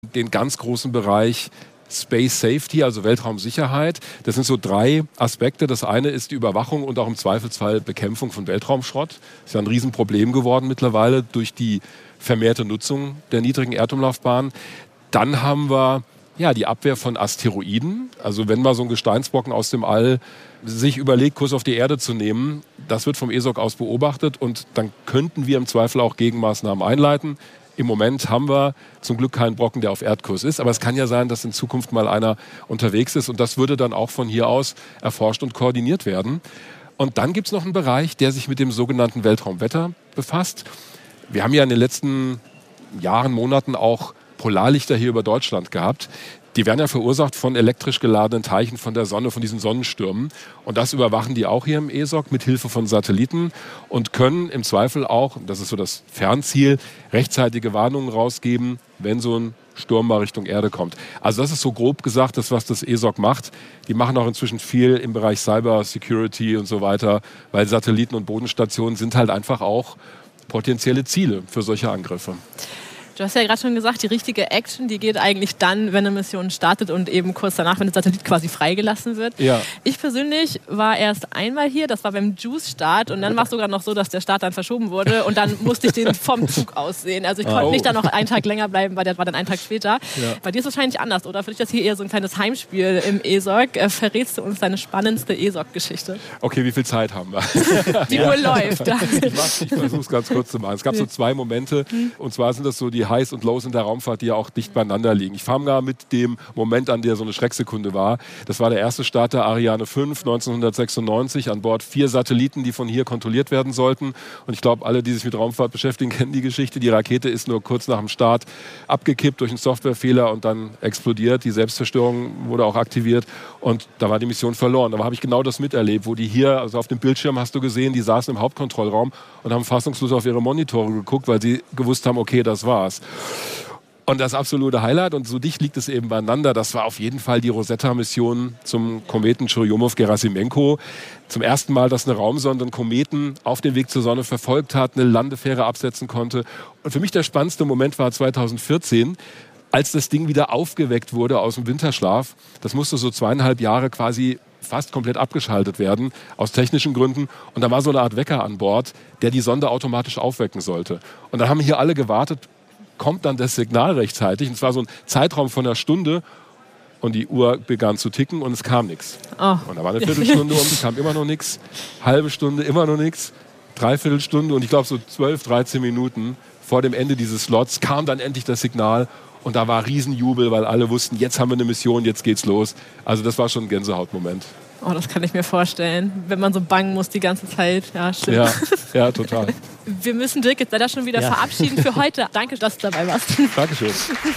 den ganz großen Bereich Space Safety, also Weltraumsicherheit. Das sind so 3 Aspekte. Das eine ist die Überwachung und auch im Zweifelsfall Bekämpfung von Weltraumschrott. Das ist ja ein Riesenproblem geworden mittlerweile durch die vermehrte Nutzung der niedrigen Erdumlaufbahn. Dann haben wir die Abwehr von Asteroiden. Also wenn mal so ein Gesteinsbrocken aus dem All sich überlegt, Kurs auf die Erde zu nehmen, das wird vom ESOC aus beobachtet und dann könnten wir im Zweifel auch Gegenmaßnahmen einleiten. Im Moment haben wir zum Glück keinen Brocken, der auf Erdkurs ist. Aber es kann ja sein, dass in Zukunft mal einer unterwegs ist. Und das würde dann auch von hier aus erforscht und koordiniert werden. Und dann gibt es noch einen Bereich, der sich mit dem sogenannten Weltraumwetter befasst. Wir haben ja in den letzten Jahren, Monaten auch Polarlichter hier über Deutschland gehabt. Die werden ja verursacht von elektrisch geladenen Teilchen von der Sonne, von diesen Sonnenstürmen. Und das überwachen die auch hier im ESOC mit Hilfe von Satelliten und können im Zweifel auch, das ist so das Fernziel, rechtzeitige Warnungen rausgeben, wenn so ein Sturm mal Richtung Erde kommt. Also das ist so grob gesagt das, was das ESOC macht. Die machen auch inzwischen viel im Bereich Cyber Security und so weiter, weil Satelliten und Bodenstationen sind halt einfach auch potenzielle Ziele für solche Angriffe. Du hast ja gerade schon gesagt, die richtige Action, die geht eigentlich dann, wenn eine Mission startet und eben kurz danach, wenn der Satellit quasi freigelassen wird. Ja. Ich persönlich war erst einmal hier, das war beim JUICE-Start und dann war es sogar noch so, dass der Start dann verschoben wurde und dann musste ich den vom Zug aus sehen. Also ich konnte nicht dann noch einen Tag länger bleiben, weil der war dann einen Tag später. Ja. Bei dir ist es wahrscheinlich anders, oder? Für dich ist das hier eher so ein kleines Heimspiel im ESOC. Verrätst du uns deine spannendste ESOC-Geschichte? Okay, wie viel Zeit haben wir? Die Uhr läuft. Ich versuche es ganz kurz zu machen. Es gab so 2 Momente und zwar sind das so die Highs und Lows in der Raumfahrt, die ja auch dicht beieinander liegen. Ich fange mal mit dem Moment an, der so eine Schrecksekunde war. Das war der erste Start der Ariane 5 1996. An Bord 4 Satelliten, die von hier kontrolliert werden sollten. Und ich glaube, alle, die sich mit Raumfahrt beschäftigen, kennen die Geschichte. Die Rakete ist nur kurz nach dem Start abgekippt durch einen Softwarefehler und dann explodiert. Die Selbstzerstörung wurde auch aktiviert und da war die Mission verloren. Aber habe ich genau das miterlebt, wo die hier, also auf dem Bildschirm hast du gesehen, die saßen im Hauptkontrollraum und haben fassungslos auf ihre Monitore geguckt, weil sie gewusst haben, okay, das war's. Und das absolute Highlight, und so dicht liegt es eben beieinander, das war auf jeden Fall die Rosetta-Mission zum Kometen Churyumov-Gerasimenko. Zum ersten Mal, dass eine Raumsonde einen Kometen auf dem Weg zur Sonne verfolgt hat, eine Landefähre absetzen konnte. Und für mich der spannendste Moment war 2014, als das Ding wieder aufgeweckt wurde aus dem Winterschlaf. Das musste so 2,5 Jahre quasi fast komplett abgeschaltet werden, aus technischen Gründen. Und da war so eine Art Wecker an Bord, der die Sonde automatisch aufwecken sollte. Und dann haben hier alle gewartet, kommt dann das Signal rechtzeitig. Und es war so ein Zeitraum von einer Stunde und die Uhr begann zu ticken und es kam nichts. Oh. Und da war eine Viertelstunde und es kam immer noch nichts. Halbe Stunde, immer noch nichts. Dreiviertelstunde und ich glaube so 12, 13 Minuten vor dem Ende dieses Slots kam dann endlich das Signal und da war Riesenjubel, weil alle wussten, jetzt haben wir eine Mission, jetzt geht's los. Also das war schon ein Gänsehautmoment. Oh, das kann ich mir vorstellen, wenn man so bangen muss die ganze Zeit. Ja, stimmt. Ja, total. Wir müssen Dirk jetzt leider schon wieder verabschieden für heute. Danke, dass du dabei warst. Dankeschön.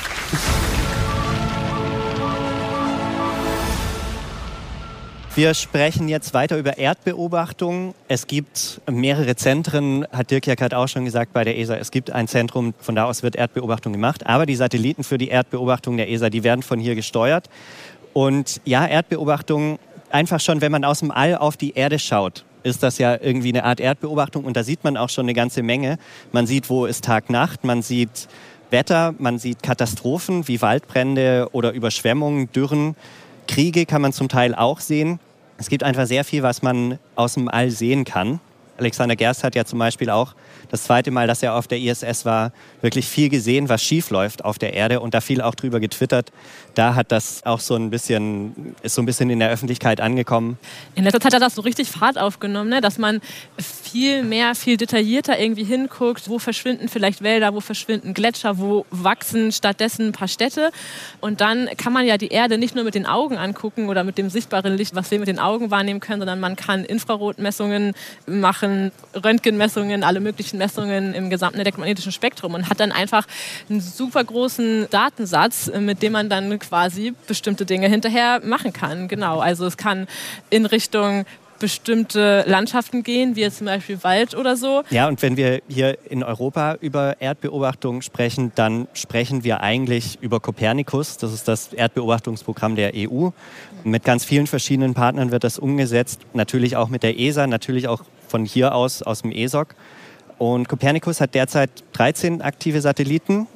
Wir sprechen jetzt weiter über Erdbeobachtung. Es gibt mehrere Zentren, hat Dirk ja gerade auch schon gesagt, bei der ESA. Es gibt ein Zentrum, von da aus wird Erdbeobachtung gemacht. Aber die Satelliten für die Erdbeobachtung der ESA, die werden von hier gesteuert. Und ja, Erdbeobachtung, einfach schon, wenn man aus dem All auf die Erde schaut, ist das ja irgendwie eine Art Erdbeobachtung. Und da sieht man auch schon eine ganze Menge. Man sieht, wo ist Tag-Nacht, man sieht Wetter, man sieht Katastrophen wie Waldbrände oder Überschwemmungen, Dürren. Kriege kann man zum Teil auch sehen. Es gibt einfach sehr viel, was man aus dem All sehen kann. Alexander Gerst hat ja zum Beispiel auch das 2. Mal, dass er auf der ISS war, wirklich viel gesehen, was schief läuft auf der Erde und da viel auch drüber getwittert. Da hat das auch ist so ein bisschen in der Öffentlichkeit angekommen. In letzter Zeit hat das so richtig Fahrt aufgenommen, ne? Dass man viel detaillierter irgendwie hinguckt, wo verschwinden vielleicht Wälder, wo verschwinden Gletscher, wo wachsen stattdessen ein paar Städte. Und dann kann man ja die Erde nicht nur mit den Augen angucken oder mit dem sichtbaren Licht, was wir mit den Augen wahrnehmen können, sondern man kann Infrarotmessungen machen, Röntgenmessungen, alle möglichen Messungen im gesamten elektromagnetischen Spektrum und hat dann einfach einen super großen Datensatz, mit dem man dann quasi bestimmte Dinge hinterher machen kann. Genau, also es kann in Richtung bestimmte Landschaften gehen, wie jetzt zum Beispiel Wald oder so. Ja, und wenn wir hier in Europa über Erdbeobachtung sprechen, dann sprechen wir eigentlich über Copernicus. Das ist das Erdbeobachtungsprogramm der EU. Mit ganz vielen verschiedenen Partnern wird das umgesetzt. Natürlich auch mit der ESA, natürlich auch von hier aus dem ESOC. Und Copernicus hat derzeit 13 aktive Satelliten.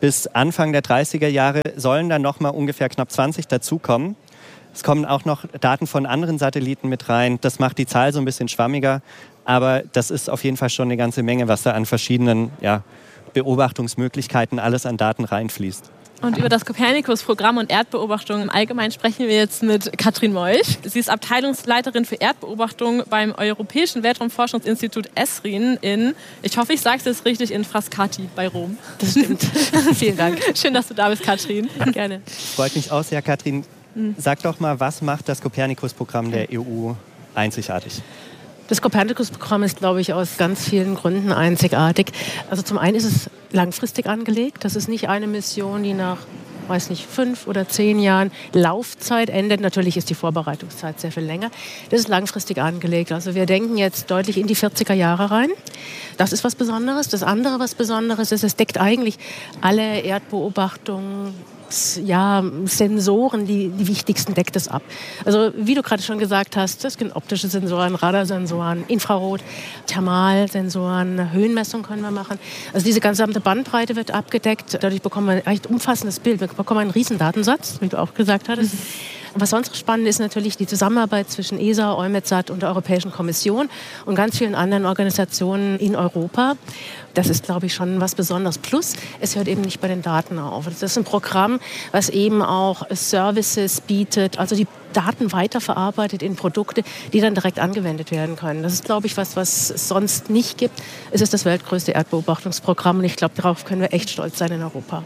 Bis Anfang der 30er Jahre sollen dann nochmal ungefähr knapp 20 dazukommen. Es kommen auch noch Daten von anderen Satelliten mit rein. Das macht die Zahl so ein bisschen schwammiger. Aber das ist auf jeden Fall schon eine ganze Menge, was da an verschiedenen Beobachtungsmöglichkeiten alles an Daten reinfließt. Und über das Copernicus-Programm und Erdbeobachtung im Allgemeinen sprechen wir jetzt mit Katrin Meuch. Sie ist Abteilungsleiterin für Erdbeobachtung beim Europäischen Weltraumforschungsinstitut ESRIN in, ich hoffe, ich sage es jetzt richtig, in Frascati bei Rom. Das stimmt. Vielen Dank. Schön, dass du da bist, Katrin. Gerne. Freut mich auch sehr, Katrin. Sag doch mal, was macht das Copernicus-Programm der EU einzigartig? Das Copernicus-Programm ist, glaube ich, aus ganz vielen Gründen einzigartig. Also zum einen ist es langfristig angelegt. Das ist nicht eine Mission, die nach, 5 oder 10 Jahren Laufzeit endet. Natürlich ist die Vorbereitungszeit sehr viel länger. Das ist langfristig angelegt. Also wir denken jetzt deutlich in die 40er Jahre rein. Das ist was Besonderes. Das andere, was Besonderes ist, es deckt eigentlich alle Erdbeobachtungen, Sensoren, die wichtigsten deckt es ab. Also wie du gerade schon gesagt hast, das sind optische Sensoren, Radarsensoren, Infrarot, Thermalsensoren, Höhenmessung können wir machen. Also diese gesamte Bandbreite wird abgedeckt. Dadurch bekommen wir ein recht umfassendes Bild. Wir bekommen einen riesen Datensatz, wie du auch gesagt hattest. Was sonst spannend ist natürlich die Zusammenarbeit zwischen ESA, EUMETSAT und der Europäischen Kommission und ganz vielen anderen Organisationen in Europa. Das ist, glaube ich, schon was Besonderes. Plus, es hört eben nicht bei den Daten auf. Das ist ein Programm, was eben auch Services bietet, also die Daten weiterverarbeitet in Produkte, die dann direkt angewendet werden können. Das ist, glaube ich, was es sonst nicht gibt. Es ist das weltgrößte Erdbeobachtungsprogramm und ich glaube, darauf können wir echt stolz sein in Europa.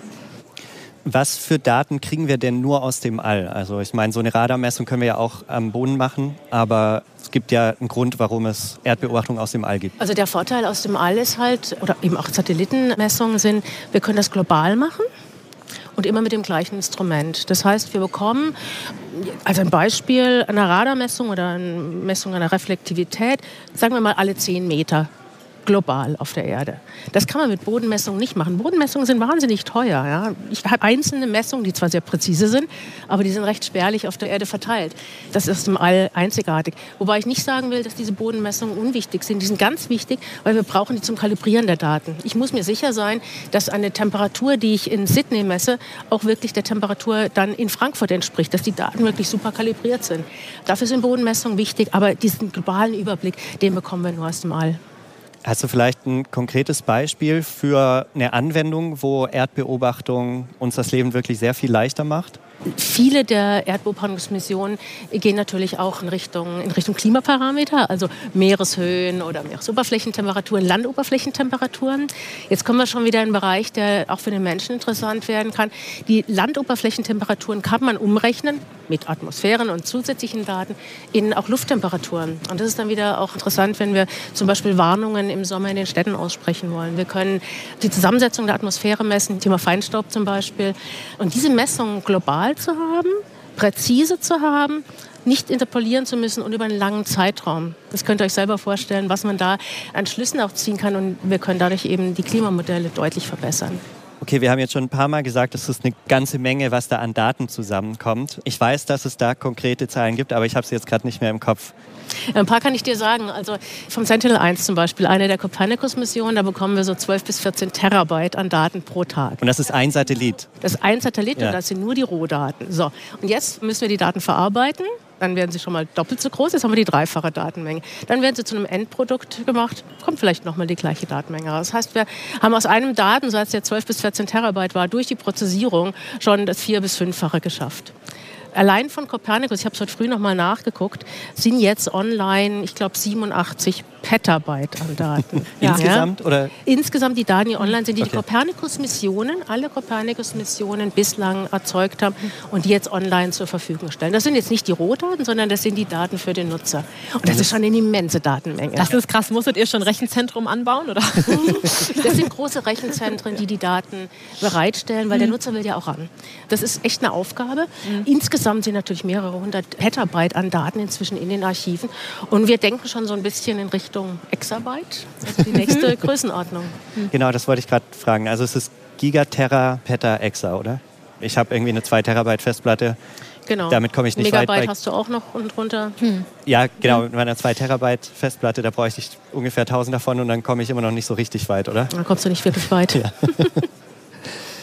Was für Daten kriegen wir denn nur aus dem All? Also ich meine, so eine Radarmessung können wir ja auch am Boden machen, aber es gibt ja einen Grund, warum es Erdbeobachtungen aus dem All gibt. Also der Vorteil aus dem All ist halt, oder eben auch Satellitenmessungen sind, wir können das global machen und immer mit dem gleichen Instrument. Das heißt, wir bekommen, also ein Beispiel einer Radarmessung oder eine Messung einer Reflektivität, sagen wir mal alle 10 Meter. Global auf der Erde. Das kann man mit Bodenmessungen nicht machen. Bodenmessungen sind wahnsinnig teuer. Ja? Ich habe einzelne Messungen, die zwar sehr präzise sind, aber die sind recht spärlich auf der Erde verteilt. Das ist im All einzigartig. Wobei ich nicht sagen will, dass diese Bodenmessungen unwichtig sind. Die sind ganz wichtig, weil wir brauchen die zum Kalibrieren der Daten. Ich muss mir sicher sein, dass eine Temperatur, die ich in Sydney messe, auch wirklich der Temperatur dann in Frankfurt entspricht, dass die Daten wirklich super kalibriert sind. Dafür sind Bodenmessungen wichtig, aber diesen globalen Überblick, den bekommen wir nur aus dem All. Hast du vielleicht ein konkretes Beispiel für eine Anwendung, wo Erdbeobachtung uns das Leben wirklich sehr viel leichter macht? Viele der Erdbeobachtungsmissionen gehen natürlich auch in Richtung Klimaparameter, also Meereshöhen oder Meeresoberflächentemperaturen, Landoberflächentemperaturen. Jetzt kommen wir schon wieder in einen Bereich, der auch für den Menschen interessant werden kann. Die Landoberflächentemperaturen kann man umrechnen mit Atmosphären und zusätzlichen Daten in auch Lufttemperaturen. Und das ist dann wieder auch interessant, wenn wir zum Beispiel Warnungen im Sommer in den Städten aussprechen wollen. Wir können die Zusammensetzung der Atmosphäre messen, Thema Feinstaub zum Beispiel. Und diese Messungen global zu haben, präzise zu haben, nicht interpolieren zu müssen und über einen langen Zeitraum. Das könnt ihr euch selber vorstellen, was man da an Schlüssen auch ziehen kann. Und wir können dadurch eben die Klimamodelle deutlich verbessern. Okay, wir haben jetzt schon ein paar Mal gesagt, es ist eine ganze Menge, was da an Daten zusammenkommt. Ich weiß, dass es da konkrete Zahlen gibt, aber ich habe sie jetzt gerade nicht mehr im Kopf. Ein paar kann ich dir sagen. Also vom Sentinel-1 zum Beispiel, eine der Copernicus-Missionen, da bekommen wir so 12 bis 14 Terabyte an Daten pro Tag. Und das ist ein Satellit? Das ist ein Satellit und das sind nur die Rohdaten. So, und jetzt müssen wir die Daten verarbeiten. Dann werden sie schon mal doppelt so groß. Jetzt haben wir die dreifache Datenmenge. Dann werden sie zu einem Endprodukt gemacht. Kommt vielleicht nochmal die gleiche Datenmenge raus. Das heißt, wir haben aus einem Datensatz, der 12 bis 14 Terabyte war, durch die Prozessierung schon das 4- bis 5-fache geschafft. Allein von Copernicus, ich habe es heute früh nochmal nachgeguckt, sind jetzt online, ich glaube, 87 Petabyte an Daten. Insgesamt? Oder? Insgesamt die Daten, die online sind, die die Copernicus-Missionen, alle Copernicus-Missionen bislang erzeugt haben und die jetzt online zur Verfügung stellen. Das sind jetzt nicht die Rohdaten, sondern das sind die Daten für den Nutzer. Und das ist schon eine immense Datenmenge. Das ist krass. Musstet ihr schon ein Rechenzentrum anbauen? Oder? Das sind große Rechenzentren, die die Daten bereitstellen, weil der Nutzer will ja auch ran. Das ist echt eine Aufgabe. Insgesamt sind natürlich mehrere 100 Petabyte an Daten inzwischen in den Archiven. Und wir denken schon so ein bisschen in Richtung Exabyte, also die nächste Größenordnung. Genau, das wollte ich gerade fragen. Also es ist Gigatera, Peta, Exa, oder? Ich habe irgendwie eine 2 Terabyte Festplatte. Genau. Damit komme ich nicht Megabyte weit. Megabyte hast du auch noch unten drunter. Ja, genau. Mit meiner 2 Terabyte Festplatte, da bräuchte ich ungefähr 1000 davon und dann komme ich immer noch nicht so richtig weit, oder? Da kommst du nicht wirklich weit. Ja.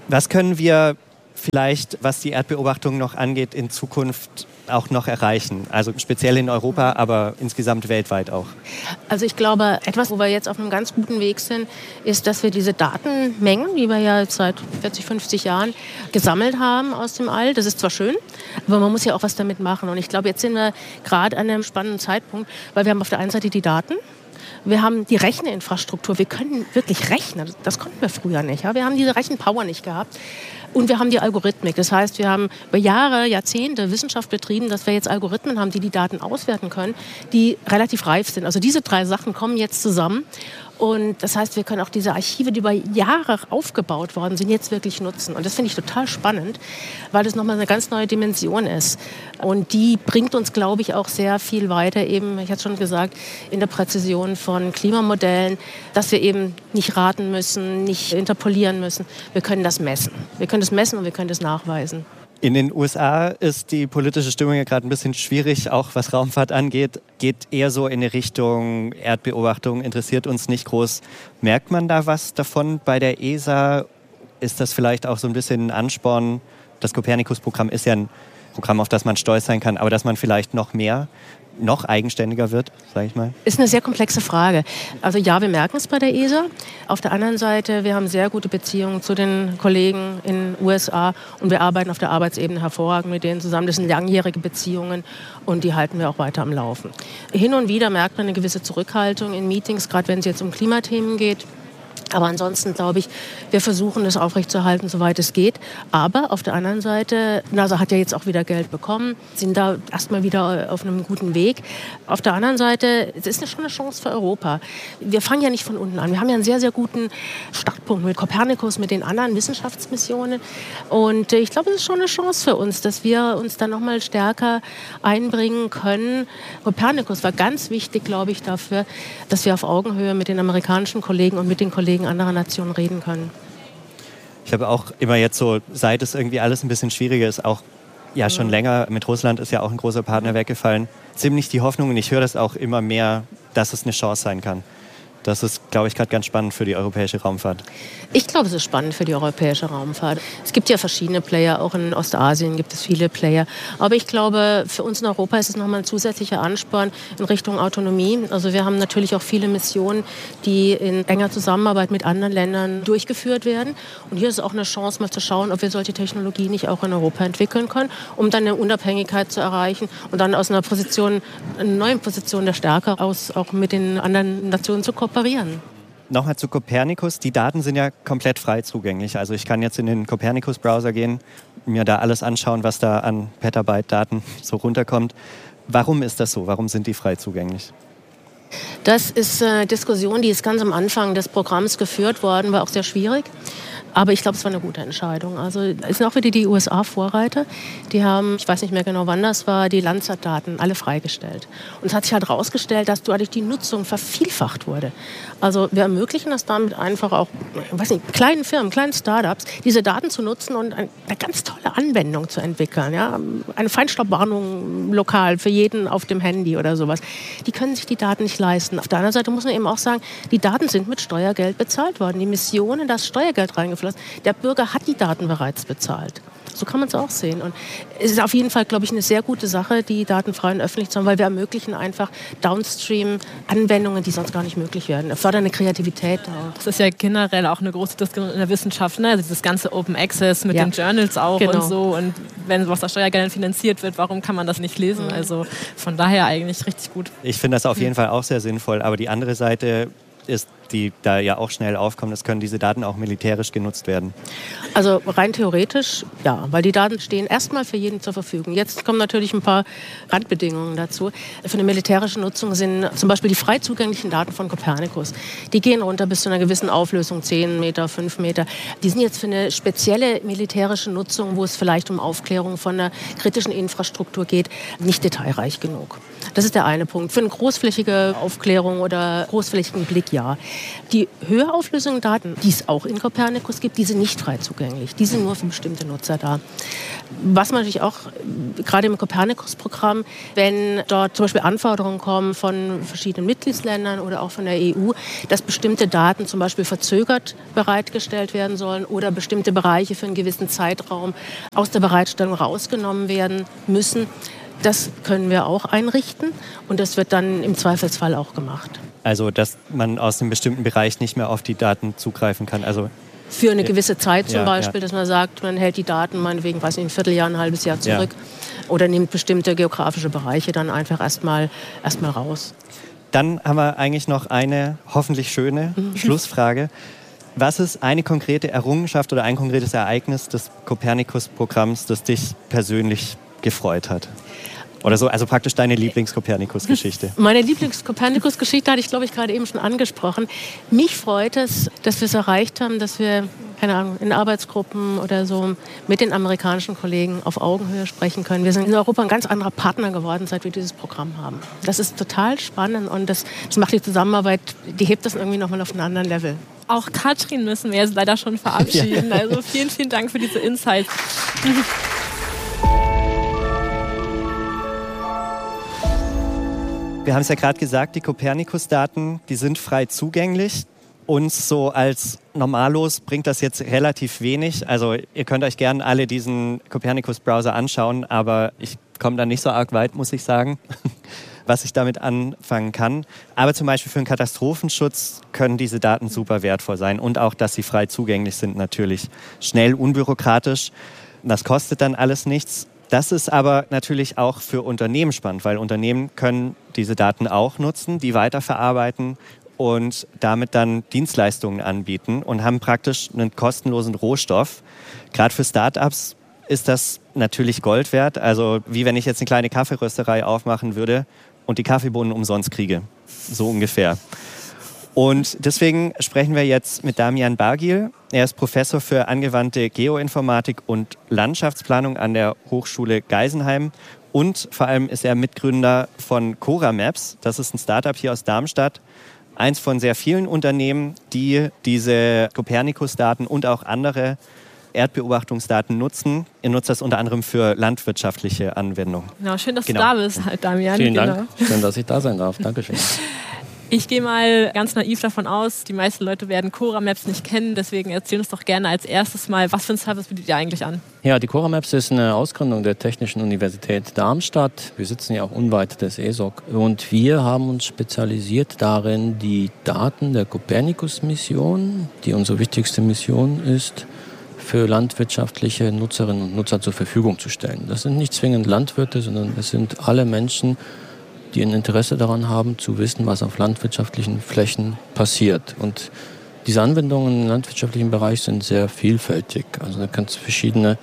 Was können wir vielleicht, was die Erdbeobachtung noch angeht, in Zukunft auch noch erreichen? Also speziell in Europa, aber insgesamt weltweit auch. Also ich glaube, etwas, wo wir jetzt auf einem ganz guten Weg sind, ist, dass wir diese Datenmengen, die wir ja seit 40, 50 Jahren gesammelt haben aus dem All, das ist zwar schön, aber man muss ja auch was damit machen. Und ich glaube, jetzt sind wir gerade an einem spannenden Zeitpunkt, weil wir haben auf der einen Seite die Daten, wir haben die Recheninfrastruktur, wir können wirklich rechnen, das konnten wir früher nicht. Ja? Wir haben diese Rechenpower nicht gehabt. Und wir haben die Algorithmik. Das heißt, wir haben über Jahre, Jahrzehnte Wissenschaft betrieben, dass wir jetzt Algorithmen haben, die die Daten auswerten können, die relativ reif sind. Also diese 3 Sachen kommen jetzt zusammen. Und das heißt, wir können auch diese Archive, die über Jahre aufgebaut worden sind, jetzt wirklich nutzen. Und das finde ich total spannend, weil das nochmal eine ganz neue Dimension ist. Und die bringt uns, glaube ich, auch sehr viel weiter, eben, ich hatte schon gesagt, in der Präzision von Klimamodellen, dass wir eben nicht raten müssen, nicht interpolieren müssen. Wir können das messen. Wir können das messen und wir können das nachweisen. In den USA ist die politische Stimmung ja gerade ein bisschen schwierig, auch was Raumfahrt angeht. Geht eher so in die Richtung Erdbeobachtung, interessiert uns nicht groß. Merkt man da was davon bei der ESA? Ist das vielleicht auch so ein bisschen ein Ansporn? Das Copernicus-Programm ist ja ein Programm, auf das man stolz sein kann, aber dass man vielleicht noch eigenständiger wird, sage ich mal? Ist eine sehr komplexe Frage. Also ja, wir merken es bei der ESA. Auf der anderen Seite, wir haben sehr gute Beziehungen zu den Kollegen in den USA und wir arbeiten auf der Arbeitsebene hervorragend mit denen zusammen. Das sind langjährige Beziehungen und die halten wir auch weiter am Laufen. Hin und wieder merkt man eine gewisse Zurückhaltung in Meetings, gerade wenn es jetzt um Klimathemen geht. Aber ansonsten glaube ich, wir versuchen es aufrechtzuerhalten, soweit es geht. Aber auf der anderen Seite, NASA hat ja jetzt auch wieder Geld bekommen, sind da erstmal wieder auf einem guten Weg. Auf der anderen Seite, es ist schon eine Chance für Europa. Wir fangen ja nicht von unten an. Wir haben ja einen sehr, sehr guten Startpunkt mit Copernicus, mit den anderen Wissenschaftsmissionen. Und ich glaube, es ist schon eine Chance für uns, dass wir uns dann noch mal stärker einbringen können. Copernicus war ganz wichtig, glaube ich, dafür, dass wir auf Augenhöhe mit den amerikanischen Kollegen und mit den Kollegen anderer Nationen reden können. Ich habe auch immer jetzt so, seit es irgendwie alles ein bisschen schwieriger ist, auch ja schon länger, mit Russland ist ja auch ein großer Partner weggefallen, ziemlich die Hoffnung, und ich höre das auch immer mehr, dass es eine Chance sein kann. Das ist, glaube ich, gerade ganz spannend für die europäische Raumfahrt. Ich glaube, es ist spannend für die europäische Raumfahrt. Es gibt ja verschiedene Player, auch in Ostasien gibt es viele Player. Aber ich glaube, für uns in Europa ist es nochmal ein zusätzlicher Ansporn in Richtung Autonomie. Also wir haben natürlich auch viele Missionen, die in enger Zusammenarbeit mit anderen Ländern durchgeführt werden. Und hier ist es auch eine Chance, mal zu schauen, ob wir solche Technologie nicht auch in Europa entwickeln können, um dann eine Unabhängigkeit zu erreichen und dann aus einer neuen Position der Stärke aus auch mit den anderen Nationen zu kooperieren. Nochmal zu Copernicus. Die Daten sind ja komplett frei zugänglich. Also ich kann jetzt in den Copernicus-Browser gehen, mir da alles anschauen, was da an Petabyte-Daten so runterkommt. Warum ist das so? Warum sind die frei zugänglich? Das ist eine Diskussion, die ist ganz am Anfang des Programms geführt worden, war auch sehr schwierig. Aber ich glaube, es war eine gute Entscheidung. Also es sind auch wieder die USA-Vorreiter. Die haben, ich weiß nicht mehr genau, wann das war, die Landsat-Daten alle freigestellt. Und es hat sich halt herausgestellt, dass dadurch die Nutzung vervielfacht wurde. Also wir ermöglichen das damit einfach auch, kleinen Firmen, kleinen Startups, diese Daten zu nutzen und eine ganz tolle Anwendung zu entwickeln. Ja? Eine Feinstaubwarnung lokal für jeden auf dem Handy oder sowas. Die können sich die Daten nicht leisten. Auf der anderen Seite muss man eben auch sagen, die Daten sind mit Steuergeld bezahlt worden. Die Missionen, das Steuergeld reingeflossen. Der Bürger hat die Daten bereits bezahlt. So kann man es auch sehen. Und es ist auf jeden Fall, glaube ich, eine sehr gute Sache, die Daten frei und öffentlich zu haben, weil wir ermöglichen einfach Downstream-Anwendungen, die sonst gar nicht möglich werden. Wir fördern eine Kreativität auch. Das ist ja generell auch eine große Diskussion in der Wissenschaft, ne? Also dieses ganze Open Access mit den Journals auch und so. Und wenn sowas aus Steuergeldern finanziert wird, warum kann man das nicht lesen? Also von daher eigentlich richtig gut. Ich finde das auf jeden Fall auch sehr sinnvoll. Aber die andere Seite ist, die da ja auch schnell aufkommt, es können diese Daten auch militärisch genutzt werden. Also rein theoretisch, ja, weil die Daten stehen erstmal für jeden zur Verfügung. Jetzt kommen natürlich ein paar Randbedingungen dazu. Für eine militärische Nutzung sind zum Beispiel die frei zugänglichen Daten von Copernicus. Die gehen runter bis zu einer gewissen Auflösung, 10 Meter, 5 Meter. Die sind jetzt für eine spezielle militärische Nutzung, wo es vielleicht um Aufklärung von einer kritischen Infrastruktur geht, nicht detailreich genug. Das ist der eine Punkt. Für eine großflächige Aufklärung oder großflächigen Blick, ja. Die höher auflösenden Daten, die es auch in Copernicus gibt, die sind nicht frei zugänglich. Die sind nur für bestimmte Nutzer da. Was man natürlich auch, gerade im Copernicus-Programm, wenn dort zum Beispiel Anforderungen kommen von verschiedenen Mitgliedsländern oder auch von der EU, dass bestimmte Daten zum Beispiel verzögert bereitgestellt werden sollen oder bestimmte Bereiche für einen gewissen Zeitraum aus der Bereitstellung rausgenommen werden müssen, das können wir auch einrichten und das wird dann im Zweifelsfall auch gemacht. Also, dass man aus einem bestimmten Bereich nicht mehr auf die Daten zugreifen kann. Also für eine gewisse Zeit zum Beispiel, dass man sagt, man hält die Daten meinetwegen, weiß nicht, ein Vierteljahr, ein halbes Jahr zurück oder nimmt bestimmte geografische Bereiche dann einfach erstmal raus. Dann haben wir eigentlich noch eine hoffentlich schöne Schlussfrage. Was ist eine konkrete Errungenschaft oder ein konkretes Ereignis des Copernicus-Programms, das dich persönlich gefreut hat? Oder so, also praktisch deine Lieblings-Copernicus-Geschichte. Meine Lieblings-Copernicus-Geschichte hatte ich, glaube ich, gerade eben schon angesprochen. Mich freut es, dass wir es erreicht haben, dass wir, keine Ahnung, in Arbeitsgruppen oder so mit den amerikanischen Kollegen auf Augenhöhe sprechen können. Wir sind in Europa ein ganz anderer Partner geworden, seit wir dieses Programm haben. Das ist total spannend und das macht die Zusammenarbeit, die hebt das irgendwie nochmal auf einen anderen Level. Auch Katrin müssen wir jetzt leider schon verabschieden. Also vielen, vielen Dank für diese Insights. Wir haben es ja gerade gesagt, die Copernicus-Daten, die sind frei zugänglich. Uns so als Normalos bringt das jetzt relativ wenig. Also ihr könnt euch gerne alle diesen Copernicus-Browser anschauen, aber ich komme da nicht so arg weit, muss ich sagen, was ich damit anfangen kann. Aber zum Beispiel für den Katastrophenschutz können diese Daten super wertvoll sein und auch, dass sie frei zugänglich sind, natürlich schnell, unbürokratisch. Das kostet dann alles nichts. Das ist aber natürlich auch für Unternehmen spannend, weil Unternehmen können diese Daten auch nutzen, die weiterverarbeiten und damit dann Dienstleistungen anbieten und haben praktisch einen kostenlosen Rohstoff. Gerade für Startups ist das natürlich Gold wert. Also wie wenn ich jetzt eine kleine Kaffeerösterei aufmachen würde und die Kaffeebohnen umsonst kriege. So ungefähr. Und deswegen sprechen wir jetzt mit Damian Bargil. Er ist Professor für angewandte Geoinformatik und Landschaftsplanung an der Hochschule Geisenheim. Und vor allem ist er Mitgründer von CoraMaps. Das ist ein Startup hier aus Darmstadt. Eins von sehr vielen Unternehmen, die diese Copernicus-Daten und auch andere Erdbeobachtungsdaten nutzen. Ihr nutzt das unter anderem für landwirtschaftliche Anwendungen. Genau, schön, dass du da bist, Damian. Vielen Dank. Schön, dass ich da sein darf. Dankeschön. Ich gehe mal ganz naiv davon aus, die meisten Leute werden CoraMaps nicht kennen, deswegen erzähl uns doch gerne als erstes mal, was für ein Service bietet ihr eigentlich an? Ja, die CoraMaps ist eine Ausgründung der Technischen Universität Darmstadt. Wir sitzen ja auch unweit des ESOC und wir haben uns spezialisiert darin, die Daten der Copernicus-Mission, die unsere wichtigste Mission ist, für landwirtschaftliche Nutzerinnen und Nutzer zur Verfügung zu stellen. Das sind nicht zwingend Landwirte, sondern es sind alle Menschen, die ein Interesse daran haben, zu wissen, was auf landwirtschaftlichen Flächen passiert. Und diese Anwendungen im landwirtschaftlichen Bereich sind sehr vielfältig. Also da kann es verschiedene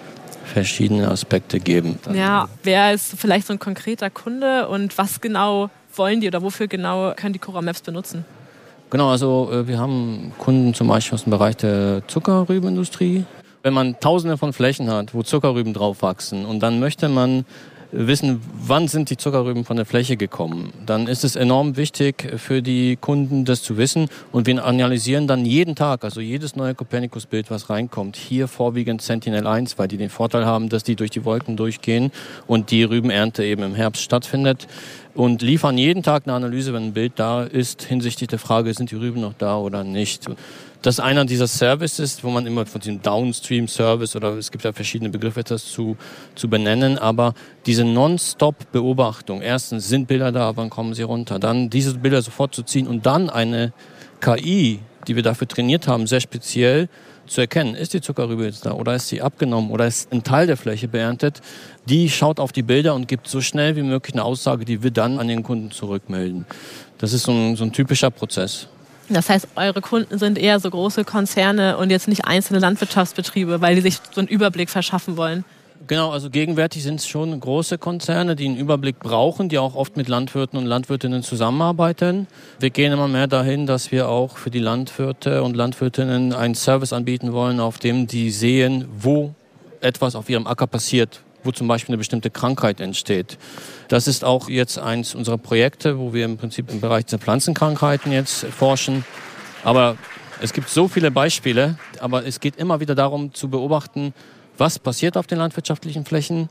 Aspekte geben. Ja, wer ist vielleicht so ein konkreter Kunde und was genau wollen die oder wofür genau können die CoraMaps benutzen? Genau, also wir haben Kunden zum Beispiel aus dem Bereich der Zuckerrübenindustrie. Wenn man tausende von Flächen hat, wo Zuckerrüben drauf wachsen und dann möchte man wissen, wann sind die Zuckerrüben von der Fläche gekommen, dann ist es enorm wichtig für die Kunden, das zu wissen. Und wir analysieren dann jeden Tag, also jedes neue Copernicus-Bild, was reinkommt, hier vorwiegend Sentinel-1, weil die den Vorteil haben, dass die durch die Wolken durchgehen und die Rübenernte eben im Herbst stattfindet. Und liefern jeden Tag eine Analyse, wenn ein Bild da ist, hinsichtlich der Frage, sind die Rüben noch da oder nicht. Das ist einer dieser Services, wo man immer von diesem Downstream-Service oder es gibt ja verschiedene Begriffe, das zu benennen, aber diese Non-Stop-Beobachtung, erstens sind Bilder da, wann kommen sie runter, dann diese Bilder sofort zu ziehen und dann eine KI, die wir dafür trainiert haben, sehr speziell zu erkennen, ist die Zuckerrübe jetzt da oder ist sie abgenommen oder ist ein Teil der Fläche beerntet, die schaut auf die Bilder und gibt so schnell wie möglich eine Aussage, die wir dann an den Kunden zurückmelden. Das ist so ein typischer Prozess. Das heißt, eure Kunden sind eher so große Konzerne und jetzt nicht einzelne Landwirtschaftsbetriebe, weil die sich so einen Überblick verschaffen wollen. Genau, also gegenwärtig sind es schon große Konzerne, die einen Überblick brauchen, die auch oft mit Landwirten und Landwirtinnen zusammenarbeiten. Wir gehen immer mehr dahin, dass wir auch für die Landwirte und Landwirtinnen einen Service anbieten wollen, auf dem die sehen, wo etwas auf ihrem Acker passiert, wo zum Beispiel eine bestimmte Krankheit entsteht. Das ist auch jetzt eins unserer Projekte, wo wir im Prinzip im Bereich der Pflanzenkrankheiten jetzt forschen. Aber es gibt so viele Beispiele, aber es geht immer wieder darum zu beobachten, was passiert auf den landwirtschaftlichen Flächen,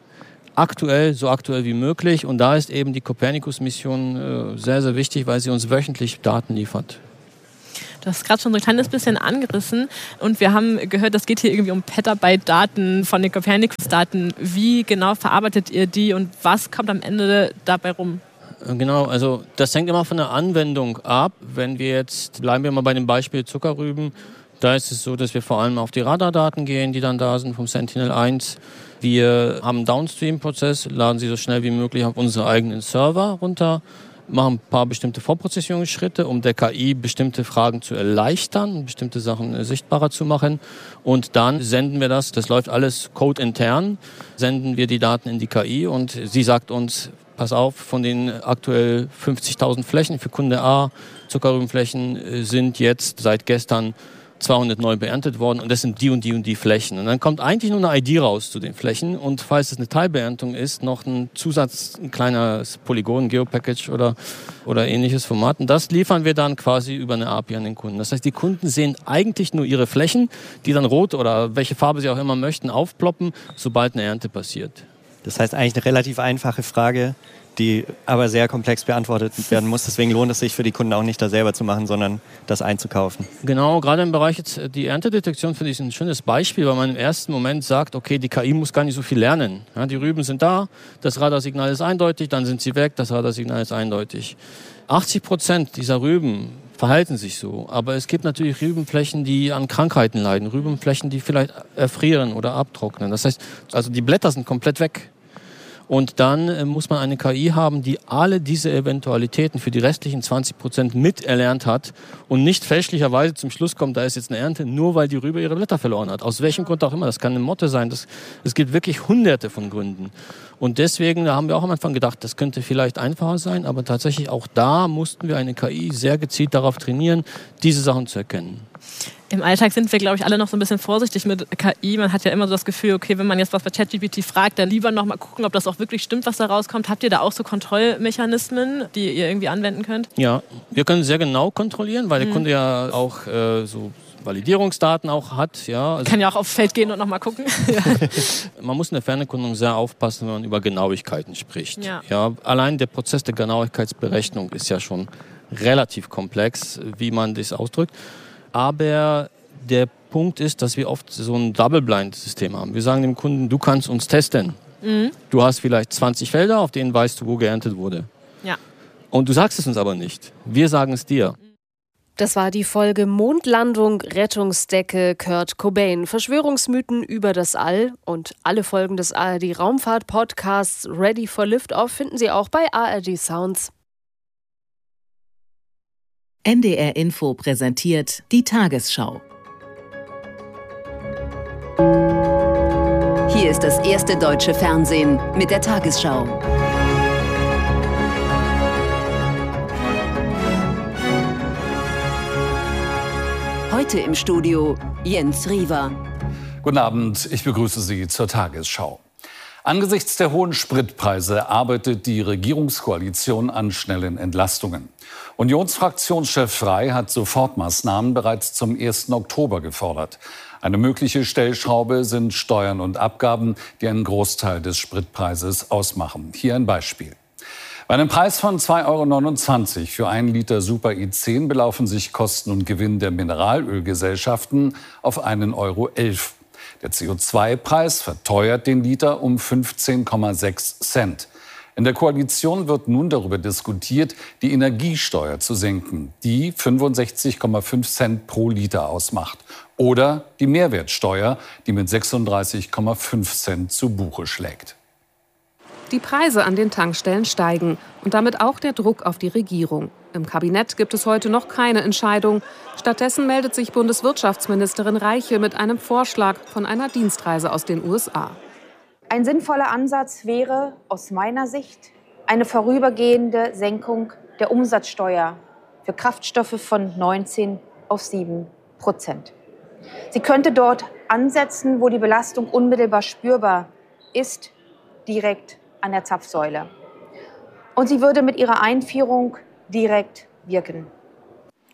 so aktuell wie möglich. Und da ist eben die Copernicus-Mission sehr, sehr wichtig, weil sie uns wöchentlich Daten liefert. Du hast gerade schon so ein kleines bisschen angerissen und wir haben gehört, das geht hier irgendwie um Petabyte-Daten von den Copernicus-Daten. Wie genau verarbeitet ihr die und was kommt am Ende dabei rum? Genau, also das hängt immer von der Anwendung ab. Bleiben wir mal bei dem Beispiel Zuckerrüben, da ist es so, dass wir vor allem auf die Radardaten gehen, die dann da sind vom Sentinel-1. Wir haben einen Downstream-Prozess, laden sie so schnell wie möglich auf unsere eigenen Server runter, machen ein paar bestimmte Vorprozessierungsschritte, um der KI bestimmte Fragen zu erleichtern, bestimmte Sachen sichtbarer zu machen. Und dann senden wir das läuft alles codeintern, senden wir die Daten in die KI und sie sagt uns, pass auf, von den aktuell 50.000 Flächen für Kunde A, Zuckerrübenflächen, sind jetzt seit gestern 200 neu beerntet worden und das sind die und die und die Flächen. Und dann kommt eigentlich nur eine ID raus zu den Flächen und falls es eine Teilbeerntung ist, noch ein kleines Polygon, Geopackage oder ähnliches Format. Und das liefern wir dann quasi über eine API an den Kunden. Das heißt, die Kunden sehen eigentlich nur ihre Flächen, die dann rot oder welche Farbe sie auch immer möchten, aufploppen, sobald eine Ernte passiert. Das heißt eigentlich eine relativ einfache Frage, die aber sehr komplex beantwortet werden muss. Deswegen lohnt es sich für die Kunden auch nicht, das selber zu machen, sondern das einzukaufen. Genau, gerade im Bereich jetzt die Erntedetektion finde ich ein schönes Beispiel, weil man im ersten Moment sagt, okay, die KI muss gar nicht so viel lernen. Ja, die Rüben sind da, das Radarsignal ist eindeutig, dann sind sie weg, das Radarsignal ist eindeutig. 80% dieser Rüben verhalten sich so, aber es gibt natürlich Rübenflächen, die an Krankheiten leiden, Rübenflächen, die vielleicht erfrieren oder abtrocknen. Das heißt, also die Blätter sind komplett weg. Und dann muss man eine KI haben, die alle diese Eventualitäten für die restlichen 20% miterlernt hat und nicht fälschlicherweise zum Schluss kommt, da ist jetzt eine Ernte, nur weil die Rübe ihre Blätter verloren hat. Aus welchem Grund auch immer. Das kann eine Motte sein. Es gibt wirklich hunderte von Gründen. Und deswegen, da haben wir auch am Anfang gedacht, das könnte vielleicht einfacher sein, aber tatsächlich auch da mussten wir eine KI sehr gezielt darauf trainieren, diese Sachen zu erkennen. Im Alltag sind wir, glaube ich, alle noch so ein bisschen vorsichtig mit KI. Man hat ja immer so das Gefühl, okay, wenn man jetzt was bei ChatGPT fragt, dann lieber noch mal gucken, ob das auch wirklich stimmt, was da rauskommt. Habt ihr da auch so Kontrollmechanismen, die ihr irgendwie anwenden könnt? Ja, wir können sehr genau kontrollieren, weil der Kunde ja auch so Validierungsdaten auch hat. Ja. Also, kann ja auch aufs Feld gehen und noch mal gucken. Ja. Man muss in der Fernerkundung sehr aufpassen, wenn man über Genauigkeiten spricht. Ja. Ja, allein der Prozess der Genauigkeitsberechnung ist ja schon relativ komplex, wie man das ausdrückt. Aber der Punkt ist, dass wir oft so ein Double-Blind-System haben. Wir sagen dem Kunden, du kannst uns testen. Mhm. Du hast vielleicht 20 Felder, auf denen weißt du, wo geerntet wurde. Ja. Und du sagst es uns aber nicht. Wir sagen es dir. Das war die Folge Mondlandung, Rettungsdecke, Kurt Cobain. Verschwörungsmythen über das All und alle Folgen des ARD Raumfahrt-Podcasts Ready for Liftoff finden Sie auch bei ARD Sounds. NDR Info präsentiert die Tagesschau. Hier ist das erste deutsche Fernsehen mit der Tagesschau. Heute im Studio Jens Riewer. Guten Abend, ich begrüße Sie zur Tagesschau. Angesichts der hohen Spritpreise arbeitet die Regierungskoalition an schnellen Entlastungen. Unionsfraktionschef Frey hat Sofortmaßnahmen bereits zum 1. Oktober gefordert. Eine mögliche Stellschraube sind Steuern und Abgaben, die einen Großteil des Spritpreises ausmachen. Hier ein Beispiel. Bei einem Preis von 2,29 € für 1 Liter Super E10 belaufen sich Kosten und Gewinn der Mineralölgesellschaften auf 1,11 €. Der CO2-Preis verteuert den Liter um 15,6 Cent. In der Koalition wird nun darüber diskutiert, die Energiesteuer zu senken, die 65,5 Cent pro Liter ausmacht. Oder die Mehrwertsteuer, die mit 36,5 Cent zu Buche schlägt. Die Preise an den Tankstellen steigen und damit auch der Druck auf die Regierung. Im Kabinett gibt es heute noch keine Entscheidung. Stattdessen meldet sich Bundeswirtschaftsministerin Reiche mit einem Vorschlag von einer Dienstreise aus den USA. Ein sinnvoller Ansatz wäre aus meiner Sicht eine vorübergehende Senkung der Umsatzsteuer für Kraftstoffe von 19 auf 7%. Sie könnte dort ansetzen, wo die Belastung unmittelbar spürbar ist, direkt an der Zapfsäule. Und sie würde mit ihrer Einführung direkt wirken.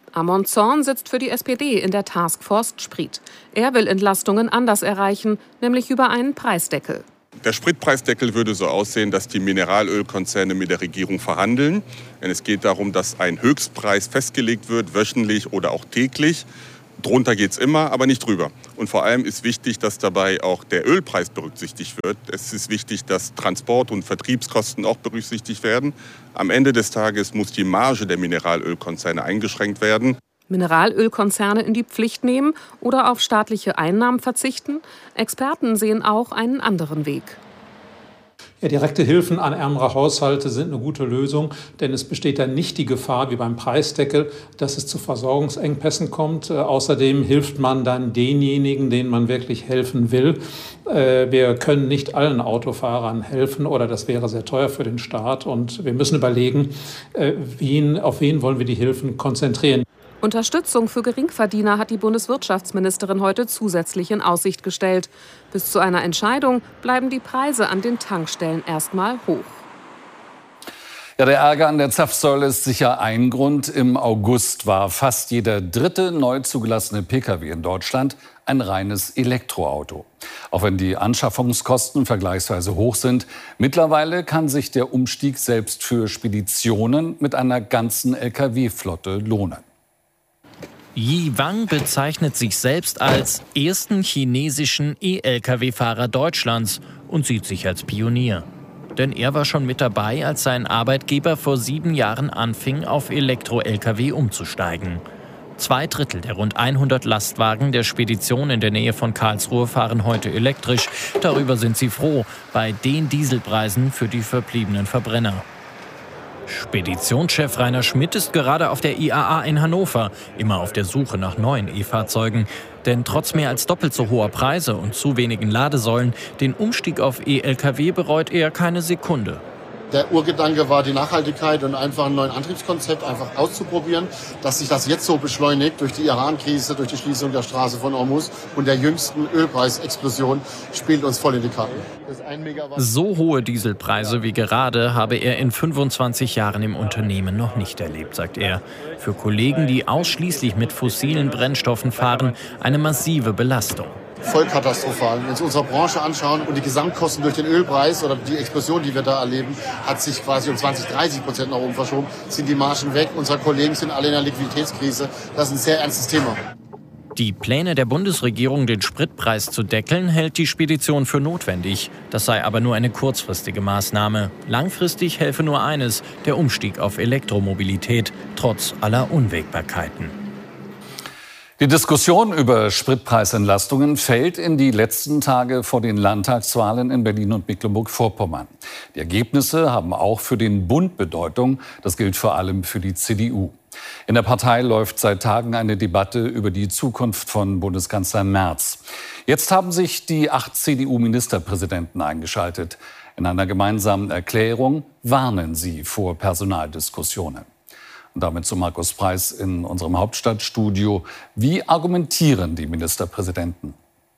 Amon Zorn sitzt für die SPD in der Taskforce Sprit. Er will Entlastungen anders erreichen, nämlich über einen Preisdeckel. Der Spritpreisdeckel würde so aussehen, dass die Mineralölkonzerne mit der Regierung verhandeln. Denn es geht darum, dass ein Höchstpreis festgelegt wird, wöchentlich oder auch täglich. Drunter geht es immer, aber nicht drüber. Und vor allem ist wichtig, dass dabei auch der Ölpreis berücksichtigt wird. Es ist wichtig, dass Transport- und Vertriebskosten auch berücksichtigt werden. Am Ende des Tages muss die Marge der Mineralölkonzerne eingeschränkt werden. Mineralölkonzerne in die Pflicht nehmen oder auf staatliche Einnahmen verzichten? Experten sehen auch einen anderen Weg. Ja, direkte Hilfen an ärmere Haushalte sind eine gute Lösung, denn es besteht dann nicht die Gefahr, wie beim Preisdeckel, dass es zu Versorgungsengpässen kommt. Außerdem hilft man dann denjenigen, denen man wirklich helfen will. Wir können nicht allen Autofahrern helfen oder das wäre sehr teuer für den Staat. Und wir müssen überlegen, auf wen wollen wir die Hilfen konzentrieren. Unterstützung für Geringverdiener hat die Bundeswirtschaftsministerin heute zusätzlich in Aussicht gestellt. Bis zu einer Entscheidung bleiben die Preise an den Tankstellen erstmal hoch. Ja, der Ärger an der Zapfsäule ist sicher ein Grund. Im August war fast jeder dritte neu zugelassene Pkw in Deutschland ein reines Elektroauto. Auch wenn die Anschaffungskosten vergleichsweise hoch sind, mittlerweile kann sich der Umstieg selbst für Speditionen mit einer ganzen Lkw-Flotte lohnen. Yi Wang bezeichnet sich selbst als ersten chinesischen E-Lkw-Fahrer Deutschlands und sieht sich als Pionier. Denn er war schon mit dabei, als sein Arbeitgeber vor 7 Jahren anfing, auf Elektro-Lkw umzusteigen. 2/3 der rund 100 Lastwagen der Spedition in der Nähe von Karlsruhe fahren heute elektrisch. Darüber sind sie froh, bei den Dieselpreisen für die verbliebenen Verbrenner. Speditionschef Rainer Schmidt ist gerade auf der IAA in Hannover, immer auf der Suche nach neuen E-Fahrzeugen. Denn trotz mehr als doppelt so hoher Preise und zu wenigen Ladesäulen, den Umstieg auf E-Lkw bereut er keine Sekunde. Der Urgedanke war die Nachhaltigkeit und einfach ein neues Antriebskonzept einfach auszuprobieren. Dass sich das jetzt so beschleunigt durch die Iran-Krise, durch die Schließung der Straße von Hormuz und der jüngsten Ölpreisexplosion, spielt uns voll in die Karten. So hohe Dieselpreise wie gerade habe er in 25 Jahren im Unternehmen noch nicht erlebt, sagt er. Für Kollegen, die ausschließlich mit fossilen Brennstoffen fahren, eine massive Belastung. Voll katastrophal. Wenn wir uns unsere Branche anschauen und die Gesamtkosten durch den Ölpreis oder die Explosion, die wir da erleben, hat sich quasi um 20-30% nach oben verschoben, sind die Margen weg. Unsere Kollegen sind alle in einer Liquiditätskrise. Das ist ein sehr ernstes Thema. Die Pläne der Bundesregierung, den Spritpreis zu deckeln, hält die Spedition für notwendig. Das sei aber nur eine kurzfristige Maßnahme. Langfristig helfe nur eines, der Umstieg auf Elektromobilität, trotz aller Unwägbarkeiten. Die Diskussion über Spritpreisentlastungen fällt in die letzten Tage vor den Landtagswahlen in Berlin und Mecklenburg-Vorpommern. Die Ergebnisse haben auch für den Bund Bedeutung. Das gilt vor allem für die CDU. In der Partei läuft seit Tagen eine Debatte über die Zukunft von Bundeskanzler Merz. Jetzt haben sich die 8 CDU-Ministerpräsidenten eingeschaltet. In einer gemeinsamen Erklärung warnen sie vor Personaldiskussionen. Und damit zu Markus Preis in unserem Hauptstadtstudio. Wie argumentieren die Ministerpräsidenten?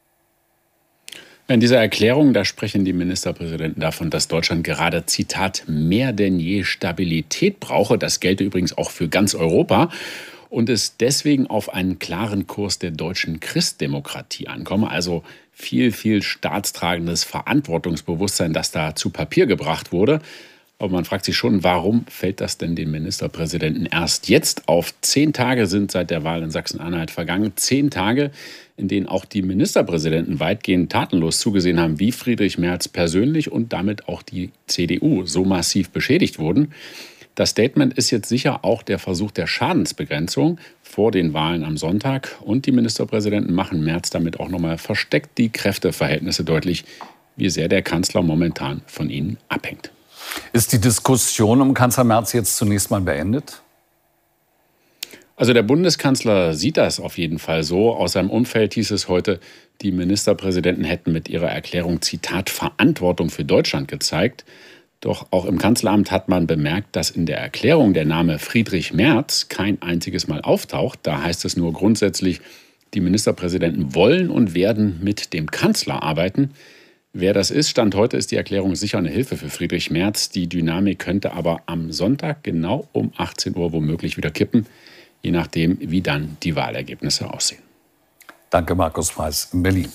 In dieser Erklärung, da sprechen die Ministerpräsidenten davon, dass Deutschland gerade, Zitat, mehr denn je Stabilität brauche. Das gelte übrigens auch für ganz Europa. Und es deswegen auf einen klaren Kurs der deutschen Christdemokratie ankomme. Also viel staatstragendes Verantwortungsbewusstsein, das da zu Papier gebracht wurde. Aber man fragt sich schon, warum fällt das denn den Ministerpräsidenten erst jetzt auf? 10 Tage sind seit der Wahl in Sachsen-Anhalt vergangen. 10 Tage, in denen auch die Ministerpräsidenten weitgehend tatenlos zugesehen haben, wie Friedrich Merz persönlich und damit auch die CDU so massiv beschädigt wurden. Das Statement ist jetzt sicher auch der Versuch der Schadensbegrenzung vor den Wahlen am Sonntag. Und die Ministerpräsidenten machen Merz damit auch nochmal versteckt die Kräfteverhältnisse deutlich, wie sehr der Kanzler momentan von ihnen abhängt. Ist die Diskussion um Kanzler Merz jetzt zunächst mal beendet? Also der Bundeskanzler sieht das auf jeden Fall so. Aus seinem Umfeld hieß es heute, die Ministerpräsidenten hätten mit ihrer Erklärung, Zitat, Verantwortung für Deutschland gezeigt. Doch auch im Kanzleramt hat man bemerkt, dass in der Erklärung der Name Friedrich Merz kein einziges Mal auftaucht. Da heißt es nur grundsätzlich, die Ministerpräsidenten wollen und werden mit dem Kanzler arbeiten. Wer das ist, Stand heute ist die Erklärung sicher eine Hilfe für Friedrich Merz. Die Dynamik könnte aber am Sonntag genau um 18 Uhr womöglich wieder kippen. je nachdem, wie dann die Wahlergebnisse aussehen. Danke, Markus Preiß in Berlin.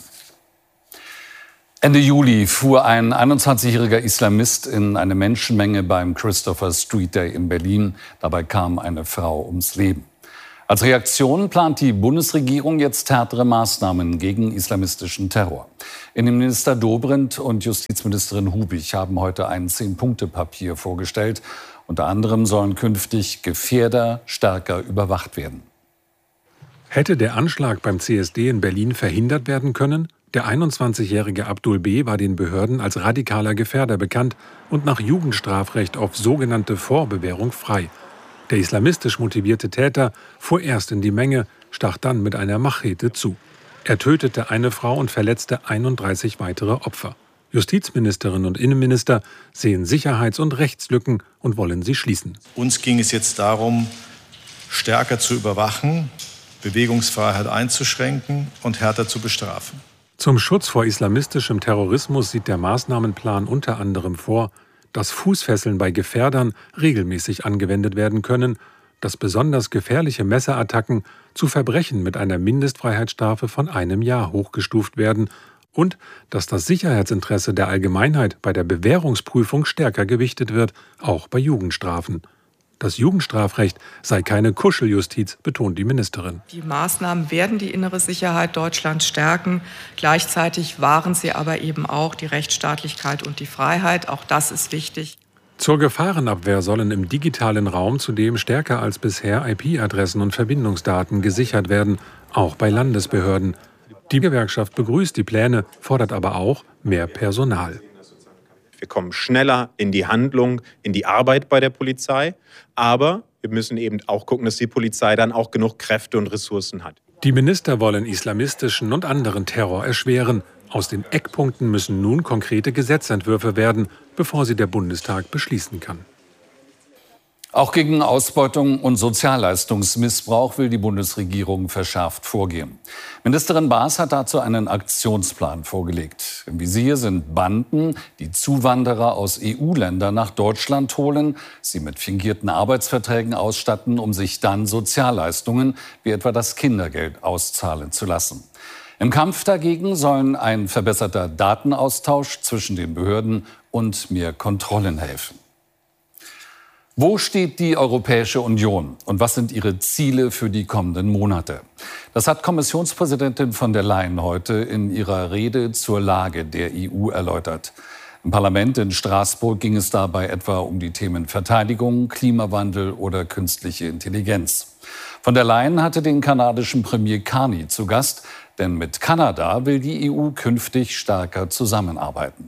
Ende Juli fuhr ein 21-jähriger Islamist in eine Menschenmenge beim Christopher Street Day in Berlin. Dabei kam eine Frau ums Leben. Als Reaktion plant die Bundesregierung jetzt härtere Maßnahmen gegen islamistischen Terror. Innenminister Dobrindt und Justizministerin Hubig haben heute ein 10-Punkte-Papier vorgestellt. Unter anderem sollen künftig Gefährder stärker überwacht werden. Hätte der Anschlag beim CSD in Berlin verhindert werden können? Der 21-jährige Abdul B. war den Behörden als radikaler Gefährder bekannt und nach Jugendstrafrecht auf sogenannte Vorbewährung frei. Der islamistisch motivierte Täter fuhr erst in die Menge, stach dann mit einer Machete zu. Er tötete eine Frau und verletzte 31 weitere Opfer. Justizministerin und Innenminister sehen Sicherheits- und Rechtslücken und wollen sie schließen. Uns ging es jetzt darum, stärker zu überwachen, Bewegungsfreiheit einzuschränken und härter zu bestrafen. Zum Schutz vor islamistischem Terrorismus sieht der Maßnahmenplan unter anderem vor, dass Fußfesseln bei Gefährdern regelmäßig angewendet werden können, dass besonders gefährliche Messerattacken zu Verbrechen mit einer Mindestfreiheitsstrafe von 1 Jahr hochgestuft werden und dass das Sicherheitsinteresse der Allgemeinheit bei der Bewährungsprüfung stärker gewichtet wird, auch bei Jugendstrafen. Das Jugendstrafrecht sei keine Kuscheljustiz, betont die Ministerin. Die Maßnahmen werden die innere Sicherheit Deutschlands stärken. Gleichzeitig wahren sie aber eben auch die Rechtsstaatlichkeit und die Freiheit. Auch das ist wichtig. Zur Gefahrenabwehr sollen im digitalen Raum zudem stärker als bisher IP-Adressen und Verbindungsdaten gesichert werden, auch bei Landesbehörden. Die Gewerkschaft begrüßt die Pläne, fordert aber auch mehr Personal. Wir kommen schneller in die Handlung, in die Arbeit bei der Polizei. Aber wir müssen eben auch gucken, dass die Polizei dann auch genug Kräfte und Ressourcen hat. Die Minister wollen islamistischen und anderen Terror erschweren. Aus den Eckpunkten müssen nun konkrete Gesetzentwürfe werden, bevor sie der Bundestag beschließen kann. Auch gegen Ausbeutung und Sozialleistungsmissbrauch will die Bundesregierung verschärft vorgehen. Ministerin Baas hat dazu einen Aktionsplan vorgelegt. Im Visier sind Banden, die Zuwanderer aus EU-Ländern nach Deutschland holen, sie mit fingierten Arbeitsverträgen ausstatten, um sich dann Sozialleistungen wie etwa das Kindergeld auszahlen zu lassen. Im Kampf dagegen sollen ein verbesserter Datenaustausch zwischen den Behörden und mehr Kontrollen helfen. Wo steht die Europäische Union und was sind ihre Ziele für die kommenden Monate? Das hat Kommissionspräsidentin von der Leyen heute in ihrer Rede zur Lage der EU erläutert. Im Parlament in Straßburg ging es dabei etwa um die Themen Verteidigung, Klimawandel oder künstliche Intelligenz. Von der Leyen hatte den kanadischen Premier Carney zu Gast, denn mit Kanada will die EU künftig stärker zusammenarbeiten.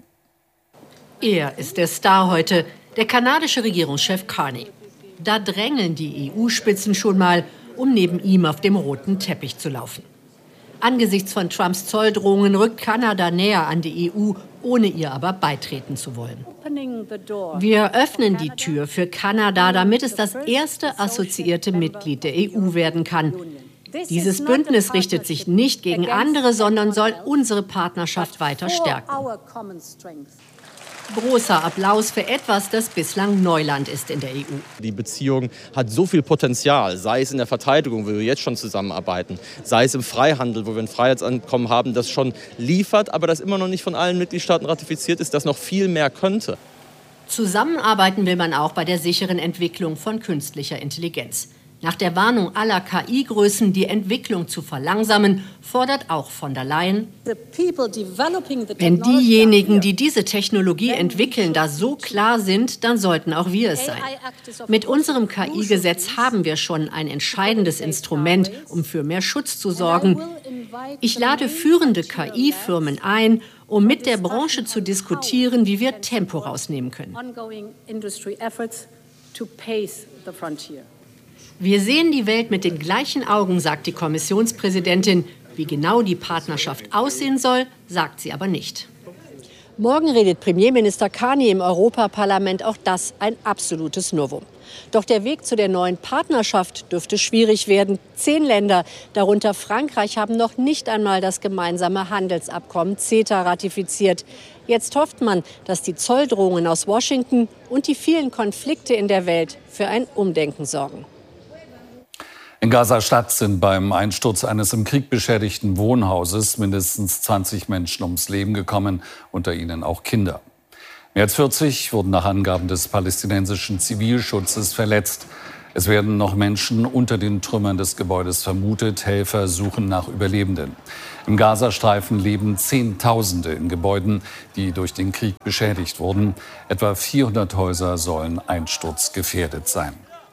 Er ist der Star heute. Der kanadische Regierungschef Carney. Da drängeln die EU-Spitzen schon mal, um neben ihm auf dem roten Teppich zu laufen. Angesichts von Trumps Zolldrohungen rückt Kanada näher an die EU, ohne ihr aber beitreten zu wollen. Wir öffnen die Tür für Kanada, damit es das erste assoziierte Mitglied der EU werden kann. Dieses Bündnis richtet sich nicht gegen andere, sondern soll unsere Partnerschaft weiter stärken. Großer Applaus für etwas, das bislang Neuland ist in der EU. Die Beziehung hat so viel Potenzial, sei es in der Verteidigung, wo wir jetzt schon zusammenarbeiten, sei es im Freihandel, wo wir ein Freiheitsabkommen haben, das schon liefert, aber das immer noch nicht von allen Mitgliedstaaten ratifiziert ist, das noch viel mehr könnte. Zusammenarbeiten will man auch bei der sicheren Entwicklung von künstlicher Intelligenz. Nach der Warnung aller KI-Größen, die Entwicklung zu verlangsamen, fordert auch von der Leyen, wenn diejenigen, die diese Technologie entwickeln, da so klar sind, dann sollten auch wir es sein. Mit unserem KI-Gesetz haben wir schon ein entscheidendes Instrument, um für mehr Schutz zu sorgen. Ich lade führende KI-Firmen ein, um mit der Branche zu diskutieren, wie wir Tempo rausnehmen können. Wir sehen die Welt mit den gleichen Augen, sagt die Kommissionspräsidentin. Wie genau die Partnerschaft aussehen soll, sagt sie aber nicht. Morgen redet Premierminister Carney im Europaparlament, auch das ein absolutes Novum. Doch der Weg zu der neuen Partnerschaft dürfte schwierig werden. 10 Länder, darunter Frankreich, haben noch nicht einmal das gemeinsame Handelsabkommen CETA ratifiziert. Jetzt hofft man, dass die Zolldrohungen aus Washington und die vielen Konflikte in der Welt für ein Umdenken sorgen. In Gaza-Stadt sind beim Einsturz eines im Krieg beschädigten Wohnhauses mindestens 20 Menschen ums Leben gekommen, unter ihnen auch Kinder. Mehr als 40 wurden nach Angaben des palästinensischen Zivilschutzes verletzt. Es werden noch Menschen unter den Trümmern des Gebäudes vermutet. Helfer suchen nach Überlebenden. Im Gazastreifen leben Zehntausende in Gebäuden, die durch den Krieg beschädigt wurden. Etwa 400 Häuser sollen einsturzgefährdet sein.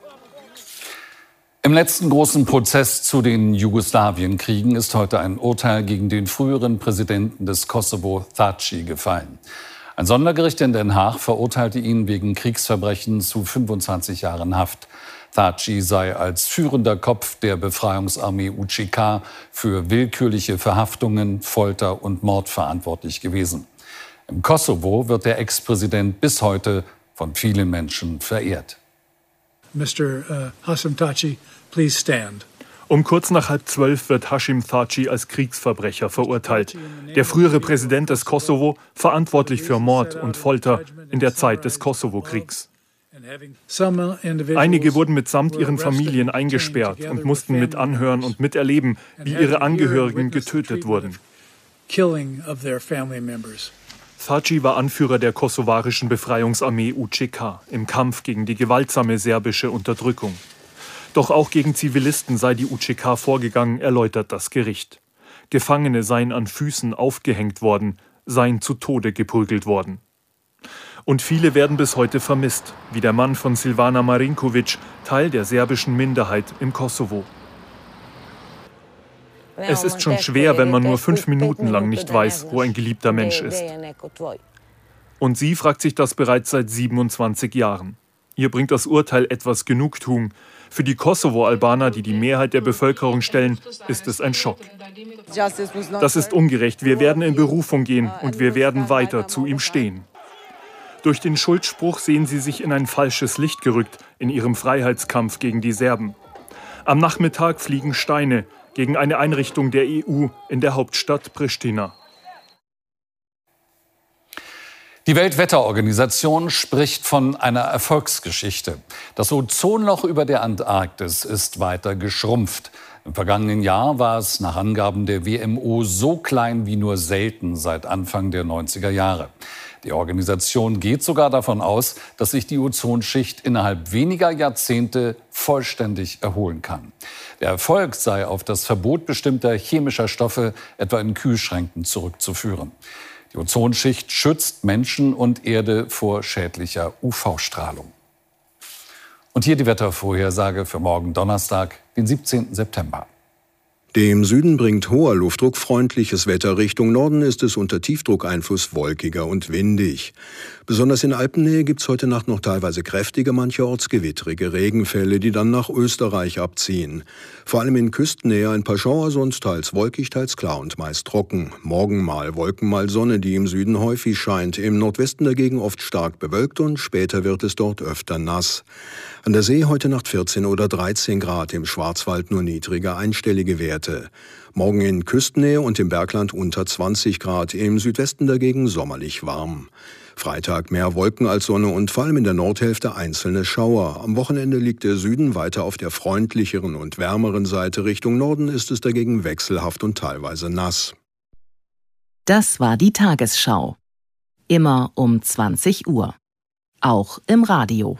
Im letzten großen Prozess zu den Jugoslawienkriegen ist heute ein Urteil gegen den früheren Präsidenten des Kosovo, Thaçi, gefallen. Ein Sondergericht in Den Haag verurteilte ihn wegen Kriegsverbrechen zu 25 Jahren Haft. Thaçi sei als führender Kopf der Befreiungsarmee UÇK für willkürliche Verhaftungen, Folter und Mord verantwortlich gewesen. Im Kosovo wird der Ex-Präsident bis heute von vielen Menschen verehrt. Mr. Hashim Thaçi, please stand. Um kurz nach 11:30 wird Hashim Thaçi als Kriegsverbrecher verurteilt. Der frühere Präsident des Kosovo, verantwortlich für Mord und Folter in der Zeit des Kosovo-Kriegs. Einige wurden mitsamt ihren Familien eingesperrt und mussten mit anhören und miterleben, wie ihre Angehörigen getötet wurden. Thaçi war Anführer der kosovarischen Befreiungsarmee UÇK im Kampf gegen die gewaltsame serbische Unterdrückung. Doch auch gegen Zivilisten sei die UÇK vorgegangen, erläutert das Gericht. Gefangene seien an Füßen aufgehängt worden, seien zu Tode geprügelt worden. Und viele werden bis heute vermisst, wie der Mann von Silvana Marinković, Teil der serbischen Minderheit im Kosovo. Es ist schon schwer, wenn man nur 5 Minuten lang nicht weiß, wo ein geliebter Mensch ist. Und sie fragt sich das bereits seit 27 Jahren. Ihr bringt das Urteil etwas Genugtuung. Für die Kosovo-Albaner, die die Mehrheit der Bevölkerung stellen, ist es ein Schock. Das ist ungerecht. Wir werden in Berufung gehen und wir werden weiter zu ihm stehen. Durch den Schuldspruch sehen sie sich in ein falsches Licht gerückt in ihrem Freiheitskampf gegen die Serben. Am Nachmittag fliegen Steine gegen eine Einrichtung der EU in der Hauptstadt Pristina. Die Weltwetterorganisation spricht von einer Erfolgsgeschichte. Das Ozonloch über der Antarktis ist weiter geschrumpft. Im vergangenen Jahr war es nach Angaben der WMO so klein wie nur selten seit Anfang der 90er Jahre. Die Organisation geht sogar davon aus, dass sich die Ozonschicht innerhalb weniger Jahrzehnte vollständig erholen kann. Der Erfolg sei auf das Verbot bestimmter chemischer Stoffe, etwa in Kühlschränken, zurückzuführen. Die Ozonschicht schützt Menschen und Erde vor schädlicher UV-Strahlung. Und hier die Wettervorhersage für morgen Donnerstag, den 17. September. Dem Süden bringt hoher Luftdruck freundliches Wetter. Richtung Norden ist es unter Tiefdruckeinfluss wolkiger und windig. Besonders in Alpennähe gibt es heute Nacht noch teilweise kräftige, mancherorts gewittrige Regenfälle, die dann nach Österreich abziehen. Vor allem in Küstennähe ein paar Schauer, sonst teils wolkig, teils klar und meist trocken. Morgen mal Wolken, mal Sonne, die im Süden häufig scheint. Im Nordwesten dagegen oft stark bewölkt und später wird es dort öfter nass. An der See heute Nacht 14 oder 13 Grad, im Schwarzwald nur niedrige einstellige Werte. Morgen in Küstennähe und im Bergland unter 20 Grad, im Südwesten dagegen sommerlich warm. Freitag mehr Wolken als Sonne und vor allem in der Nordhälfte einzelne Schauer. Am Wochenende liegt der Süden weiter auf der freundlicheren und wärmeren Seite. Richtung Norden ist es dagegen wechselhaft und teilweise nass. Das war die Tagesschau. Immer um 20 Uhr. Auch im Radio.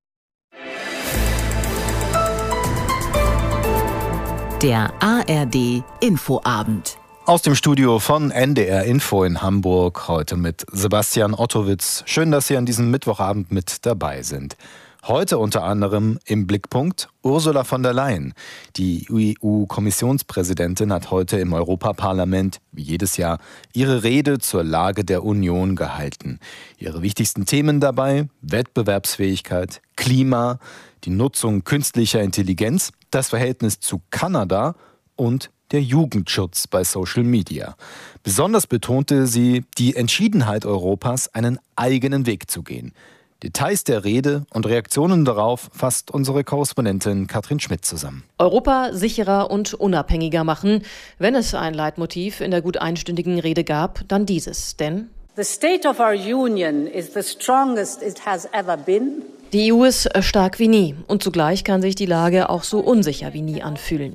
Der ARD Infoabend. Aus dem Studio von NDR Info in Hamburg, heute mit Sebastian Ottowitz. Schön, dass Sie an diesem Mittwochabend mit dabei sind. Heute unter anderem im Blickpunkt Ursula von der Leyen. Die EU-Kommissionspräsidentin hat heute im Europaparlament, wie jedes Jahr, ihre Rede zur Lage der Union gehalten. Ihre wichtigsten Themen dabei: Wettbewerbsfähigkeit, Klima, die Nutzung künstlicher Intelligenz, das Verhältnis zu Kanada und der Jugendschutz bei Social Media. Besonders betonte sie die Entschiedenheit Europas, einen eigenen Weg zu gehen. Details der Rede und Reaktionen darauf fasst unsere Korrespondentin Katrin Schmidt zusammen. Europa sicherer und unabhängiger machen. Wenn es ein Leitmotiv in der gut einstündigen Rede gab, dann dieses. Denn The state of our union is the strongest it has ever been. Die EU ist stark wie nie und zugleich kann sich die Lage auch so unsicher wie nie anfühlen.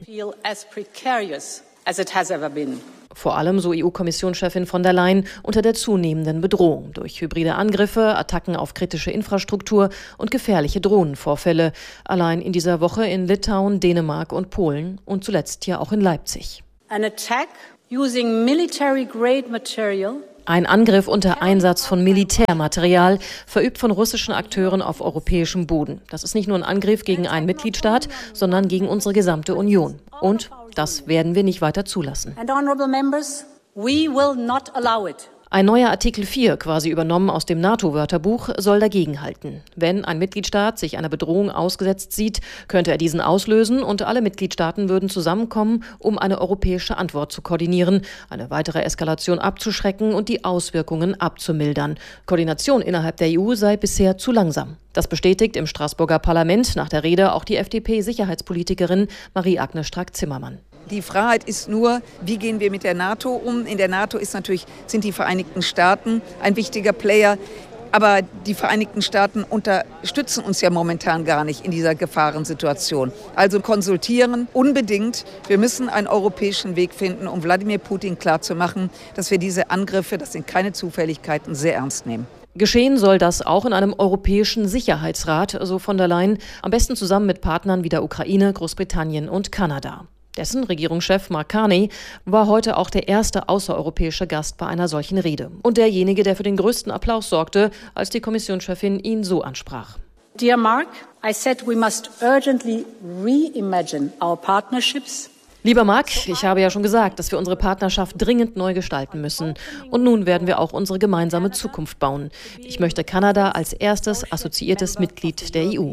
Vor allem, so EU-Kommissionschefin von der Leyen, unter der zunehmenden Bedrohung durch hybride Angriffe, Attacken auf kritische Infrastruktur und gefährliche Drohnenvorfälle. Allein in dieser Woche in Litauen, Dänemark und Polen und zuletzt ja auch in Leipzig. An attack using military-grade material. Ein Angriff unter Einsatz von Militärmaterial, verübt von russischen Akteuren auf europäischem Boden. Das ist nicht nur ein Angriff gegen einen Mitgliedstaat, sondern gegen unsere gesamte Union. Und das werden wir nicht weiter zulassen. And honorable members, we will not allow it. Ein neuer Artikel 4, quasi übernommen aus dem NATO-Wörterbuch, soll dagegenhalten. Wenn ein Mitgliedstaat sich einer Bedrohung ausgesetzt sieht, könnte er diesen auslösen und alle Mitgliedstaaten würden zusammenkommen, um eine europäische Antwort zu koordinieren, eine weitere Eskalation abzuschrecken und die Auswirkungen abzumildern. Koordination innerhalb der EU sei bisher zu langsam. Das bestätigt im Straßburger Parlament nach der Rede auch die FDP-Sicherheitspolitikerin Marie-Agnes Strack-Zimmermann. Die Frage ist nur, wie gehen wir mit der NATO um? In der NATO sind die Vereinigten Staaten ein wichtiger Player. Aber die Vereinigten Staaten unterstützen uns ja momentan gar nicht in dieser Gefahrensituation. Also konsultieren unbedingt. Wir müssen einen europäischen Weg finden, um Wladimir Putin klarzumachen, dass wir diese Angriffe, das sind keine Zufälligkeiten, sehr ernst nehmen. Geschehen soll das auch in einem europäischen Sicherheitsrat, so von der Leyen, am besten zusammen mit Partnern wie der Ukraine, Großbritannien und Kanada. Dessen Regierungschef Mark Carney war heute auch der erste außereuropäische Gast bei einer solchen Rede. Und derjenige, der für den größten Applaus sorgte, als die Kommissionschefin ihn so ansprach. Dear Mark, I said we must urgently reimagine our partnerships. Lieber Mark, ich habe ja schon gesagt, dass wir unsere Partnerschaft dringend neu gestalten müssen. Und nun werden wir auch unsere gemeinsame Zukunft bauen. Ich möchte Kanada als erstes assoziiertes Mitglied der EU.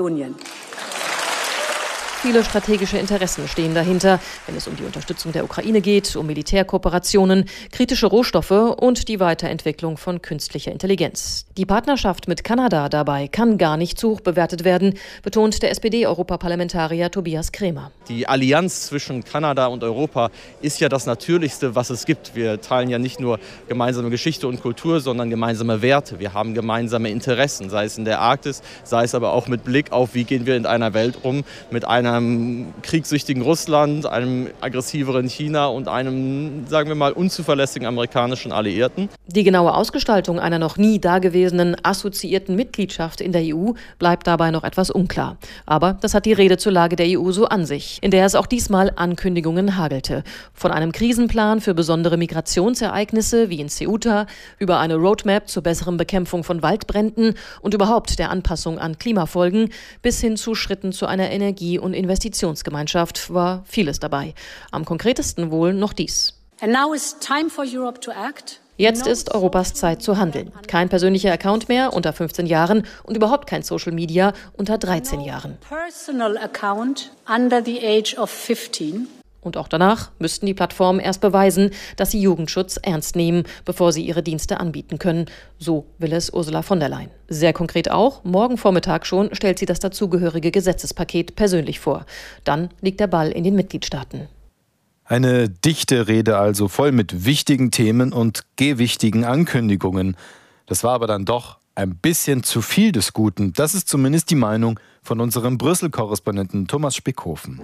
Viele strategische Interessen stehen dahinter, wenn es um die Unterstützung der Ukraine geht, um Militärkooperationen, kritische Rohstoffe und die Weiterentwicklung von künstlicher Intelligenz. Die Partnerschaft mit Kanada dabei kann gar nicht zu hoch bewertet werden, betont der SPD-Europaparlamentarier Tobias Kremer. Die Allianz zwischen Kanada und Europa ist ja das Natürlichste, was es gibt. Wir teilen ja nicht nur gemeinsame Geschichte und Kultur, sondern gemeinsame Werte. Wir haben gemeinsame Interessen, sei es in der Arktis, sei es aber auch mit Blick auf, wie gehen wir in einer Welt um, mit einem kriegssüchtigen Russland, einem aggressiveren China und einem, sagen wir mal, unzuverlässigen amerikanischen Alliierten. Die genaue Ausgestaltung einer noch nie dagewesenen assoziierten Mitgliedschaft in der EU bleibt dabei noch etwas unklar. Aber das hat die Rede zur Lage der EU so an sich, in der es auch diesmal Ankündigungen hagelte. Von einem Krisenplan für besondere Migrationsereignisse wie in Ceuta, über eine Roadmap zur besseren Bekämpfung von Waldbränden und überhaupt der Anpassung an Klimafolgen bis hin zu Schritten zu einer Energie- und Investitionsgemeinschaft war vieles dabei. Am konkretesten wohl noch dies. And now is time for Europe to act. Jetzt ist Europas Zeit zu handeln. Kein persönlicher Account mehr unter 15 Jahren und überhaupt kein Social Media unter 13 Jahren. Personal account under the age of 15. Und auch danach müssten die Plattformen erst beweisen, dass sie Jugendschutz ernst nehmen, bevor sie ihre Dienste anbieten können. So will es Ursula von der Leyen. Sehr konkret auch, morgen Vormittag schon stellt sie das dazugehörige Gesetzespaket persönlich vor. Dann liegt der Ball in den Mitgliedstaaten. Eine dichte Rede also, voll mit wichtigen Themen und gewichtigen Ankündigungen. Das war aber dann doch ein bisschen zu viel des Guten. Das ist zumindest die Meinung von unserem Brüssel-Korrespondenten Thomas Spickhofen.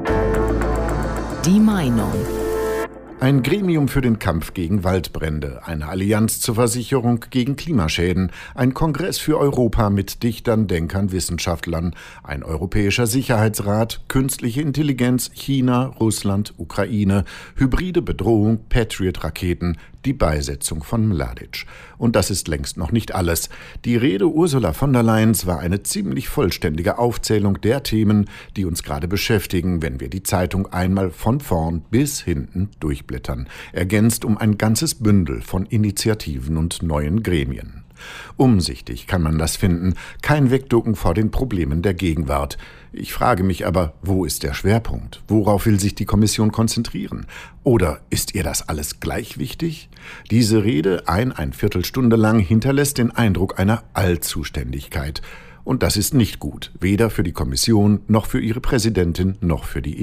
Die Meinung. Ein Gremium für den Kampf gegen Waldbrände, eine Allianz zur Versicherung gegen Klimaschäden, ein Kongress für Europa mit Dichtern, Denkern, Wissenschaftlern, ein europäischer Sicherheitsrat, künstliche Intelligenz, China, Russland, Ukraine, hybride Bedrohung, Patriot-Raketen, die Beisetzung von Mladic. Und das ist längst noch nicht alles. Die Rede Ursula von der Leyens war eine ziemlich vollständige Aufzählung der Themen, die uns gerade beschäftigen, wenn wir die Zeitung einmal von vorn bis hinten durchblättern, ergänzt um ein ganzes Bündel von Initiativen und neuen Gremien. Umsichtig kann man das finden, kein Wegducken vor den Problemen der Gegenwart. Ich frage mich aber, wo ist der Schwerpunkt? Worauf will sich die Kommission konzentrieren? Oder ist ihr das alles gleich wichtig? Diese Rede, ein Viertelstunde lang, hinterlässt den Eindruck einer Allzuständigkeit. Und das ist nicht gut, weder für die Kommission, noch für ihre Präsidentin, noch für die EU.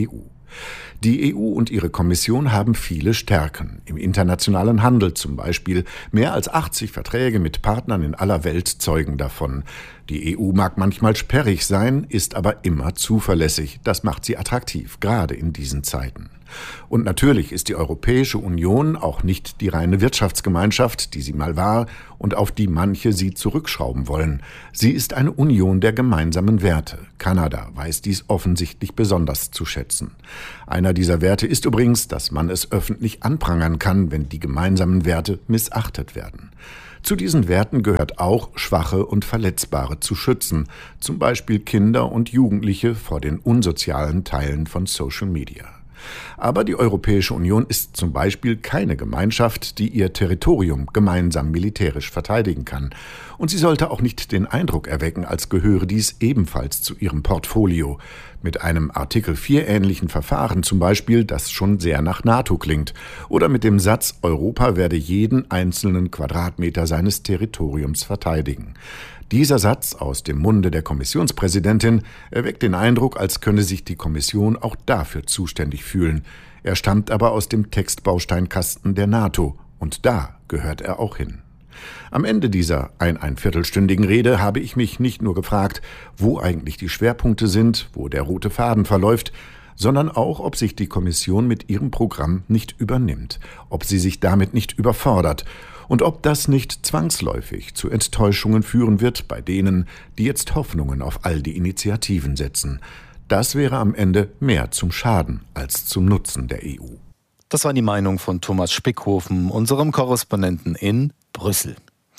Die EU und ihre Kommission haben viele Stärken. Im internationalen Handel zum Beispiel. Mehr als 80 Verträge mit Partnern in aller Welt zeugen davon. Die EU mag manchmal sperrig sein, ist aber immer zuverlässig. Das macht sie attraktiv, gerade in diesen Zeiten. Und natürlich ist die Europäische Union auch nicht die reine Wirtschaftsgemeinschaft, die sie mal war und auf die manche sie zurückschrauben wollen. Sie ist eine Union der gemeinsamen Werte. Kanada weiß dies offensichtlich besonders zu schätzen. Einer dieser Werte ist übrigens, dass man es öffentlich anprangern kann, wenn die gemeinsamen Werte missachtet werden. Zu diesen Werten gehört auch, Schwache und Verletzbare zu schützen, zum Beispiel Kinder und Jugendliche vor den unsozialen Teilen von Social Media. Aber die Europäische Union ist zum Beispiel keine Gemeinschaft, die ihr Territorium gemeinsam militärisch verteidigen kann. Und sie sollte auch nicht den Eindruck erwecken, als gehöre dies ebenfalls zu ihrem Portfolio. Mit einem Artikel 4 ähnlichen Verfahren zum Beispiel, das schon sehr nach NATO klingt. Oder mit dem Satz, Europa werde jeden einzelnen Quadratmeter seines Territoriums verteidigen. Dieser Satz aus dem Munde der Kommissionspräsidentin erweckt den Eindruck, als könne sich die Kommission auch dafür zuständig fühlen. Er stammt aber aus dem Textbausteinkasten der NATO und da gehört er auch hin. Am Ende dieser einviertelstündigen Rede habe ich mich nicht nur gefragt, wo eigentlich die Schwerpunkte sind, wo der rote Faden verläuft, sondern auch, ob sich die Kommission mit ihrem Programm nicht übernimmt, ob sie sich damit nicht überfordert und ob das nicht zwangsläufig zu Enttäuschungen führen wird bei denen, die jetzt Hoffnungen auf all die Initiativen setzen. Das wäre am Ende mehr zum Schaden als zum Nutzen der EU. Das war die Meinung von Thomas Spickhofen, unserem Korrespondenten in Brüssel.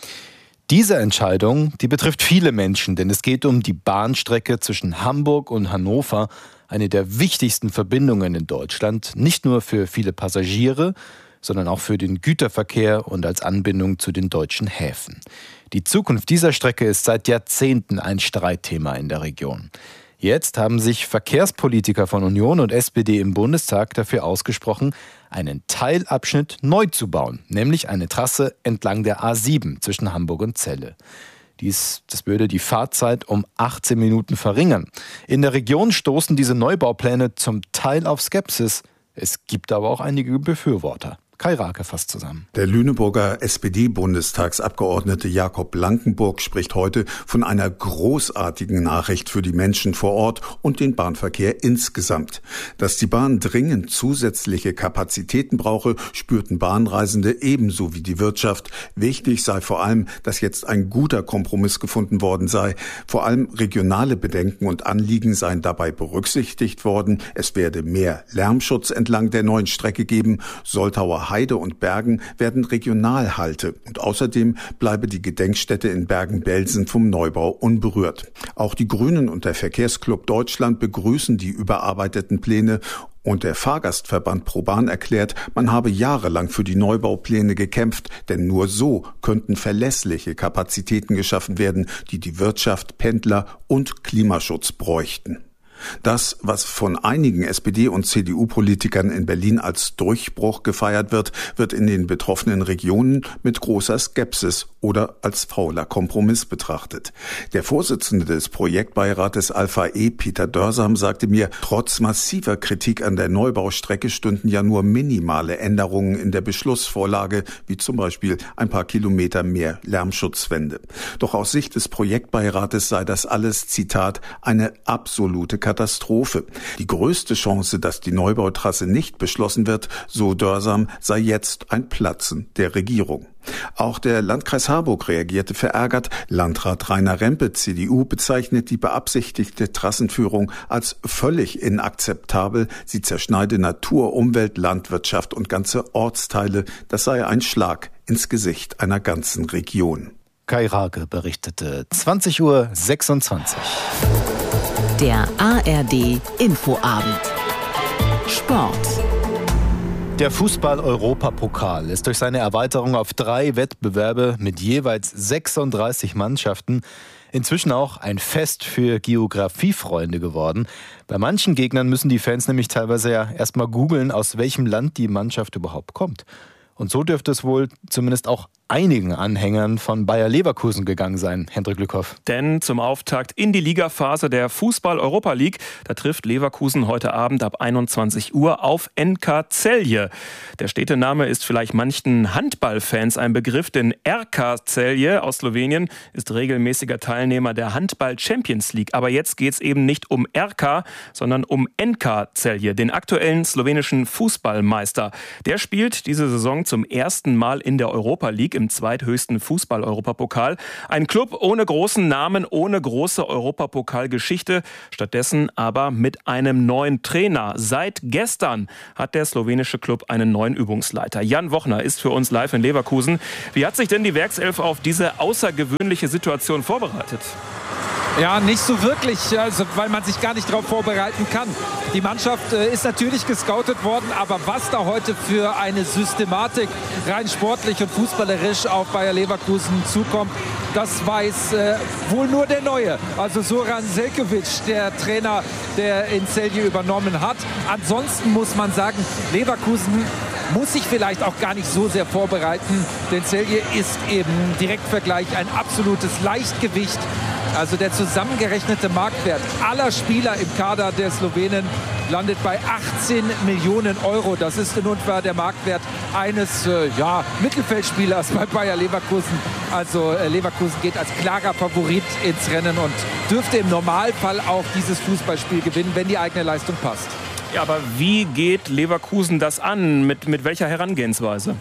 Diese Entscheidung, die betrifft viele Menschen, denn es geht um die Bahnstrecke zwischen Hamburg und Hannover, eine der wichtigsten Verbindungen in Deutschland, nicht nur für viele Passagiere, sondern auch für den Güterverkehr und als Anbindung zu den deutschen Häfen. Die Zukunft dieser Strecke ist seit Jahrzehnten ein Streitthema in der Region. Jetzt haben sich Verkehrspolitiker von Union und SPD im Bundestag dafür ausgesprochen, einen Teilabschnitt neu zu bauen, nämlich eine Trasse entlang der A7 zwischen Hamburg und Celle. Das würde die Fahrzeit um 18 Minuten verringern. In der Region stoßen diese Neubaupläne zum Teil auf Skepsis. Es gibt aber auch einige Befürworter. Kai Rake fasst zusammen. Der Lüneburger SPD-Bundestagsabgeordnete Jakob Blankenburg spricht heute von einer großartigen Nachricht für die Menschen vor Ort und den Bahnverkehr insgesamt. Dass die Bahn dringend zusätzliche Kapazitäten brauche, spürten Bahnreisende ebenso wie die Wirtschaft. Wichtig sei vor allem, dass jetzt ein guter Kompromiss gefunden worden sei. Vor allem regionale Bedenken und Anliegen seien dabei berücksichtigt worden. Es werde mehr Lärmschutz entlang der neuen Strecke geben. Soltauer Heide und Bergen werden Regionalhalte und außerdem bleibe die Gedenkstätte in Bergen-Belsen vom Neubau unberührt. Auch die Grünen und der Verkehrsclub Deutschland begrüßen die überarbeiteten Pläne und der Fahrgastverband ProBahn erklärt, man habe jahrelang für die Neubaupläne gekämpft, denn nur so könnten verlässliche Kapazitäten geschaffen werden, die die Wirtschaft, Pendler und Klimaschutz bräuchten. Das, was von einigen SPD- und CDU-Politikern in Berlin als Durchbruch gefeiert wird, wird in den betroffenen Regionen mit großer Skepsis oder als fauler Kompromiss betrachtet. Der Vorsitzende des Projektbeirates Alpha E, Peter Dörsam, sagte mir, trotz massiver Kritik an der Neubaustrecke stünden ja nur minimale Änderungen in der Beschlussvorlage, wie zum Beispiel ein paar Kilometer mehr Lärmschutzwände. Doch aus Sicht des Projektbeirates sei das alles, Zitat, eine absolute Katastrophe. Die größte Chance, dass die Neubautrasse nicht beschlossen wird, so Dörsam, sei jetzt ein Platzen der Regierung. Auch der Landkreis Harburg reagierte verärgert. Landrat Rainer Rempe, CDU, bezeichnet die beabsichtigte Trassenführung als völlig inakzeptabel. Sie zerschneide Natur, Umwelt, Landwirtschaft und ganze Ortsteile. Das sei ein Schlag ins Gesicht einer ganzen Region. Kai Rake berichtete 20:26 Uhr. Der ARD Infoabend. Sport. Der Fußball-Europapokal ist durch seine Erweiterung auf 3 Wettbewerbe mit jeweils 36 Mannschaften inzwischen auch ein Fest für Geografiefreunde geworden. Bei manchen Gegnern müssen die Fans nämlich teilweise ja erstmal googeln, aus welchem Land die Mannschaft überhaupt kommt. Und so dürfte es wohl zumindest auch einigen Anhängern von Bayer Leverkusen gegangen sein, Hendrik Lückhoff. Denn zum Auftakt in die Ligaphase der Fußball-Europa League, da trifft Leverkusen heute Abend ab 21 Uhr auf NK Celje. Der Städtename ist vielleicht manchen Handballfans ein Begriff, denn RK Celje aus Slowenien ist regelmäßiger Teilnehmer der Handball-Champions League. Aber jetzt geht es eben nicht um RK, sondern um NK Celje, den aktuellen slowenischen Fußballmeister. Der spielt diese Saison zum ersten Mal in der Europa League, im zweithöchsten Fußball-Europapokal. Ein Club ohne großen Namen, ohne große Europapokalgeschichte. Stattdessen aber mit einem neuen Trainer. Seit gestern hat der slowenische Club einen neuen Übungsleiter. Jan Wochner ist für uns live in Leverkusen. Wie hat sich denn die Werkself auf diese außergewöhnliche Situation vorbereitet? Ja, nicht so wirklich, also, weil man sich gar nicht darauf vorbereiten kann. Die Mannschaft ist natürlich gescoutet worden, aber was da heute für eine Systematik rein sportlich und fußballerisch auf Bayer Leverkusen zukommt, das weiß wohl nur der Neue. Also Zoran Željković, der Trainer, der in Celje übernommen hat. Ansonsten muss man sagen, Leverkusen muss sich vielleicht auch gar nicht so sehr vorbereiten, denn Celje ist eben im Direktvergleich ein absolutes Leichtgewicht. Also der zusammengerechnete Marktwert aller Spieler im Kader der Slowenen landet bei 18 Millionen Euro. Das ist in etwa der Marktwert eines Mittelfeldspielers bei Bayer Leverkusen. Also Leverkusen geht als klarer Favorit ins Rennen und dürfte im Normalfall auch dieses Fußballspiel gewinnen, wenn die eigene Leistung passt. Ja, aber wie geht Leverkusen das an? Mit welcher Herangehensweise?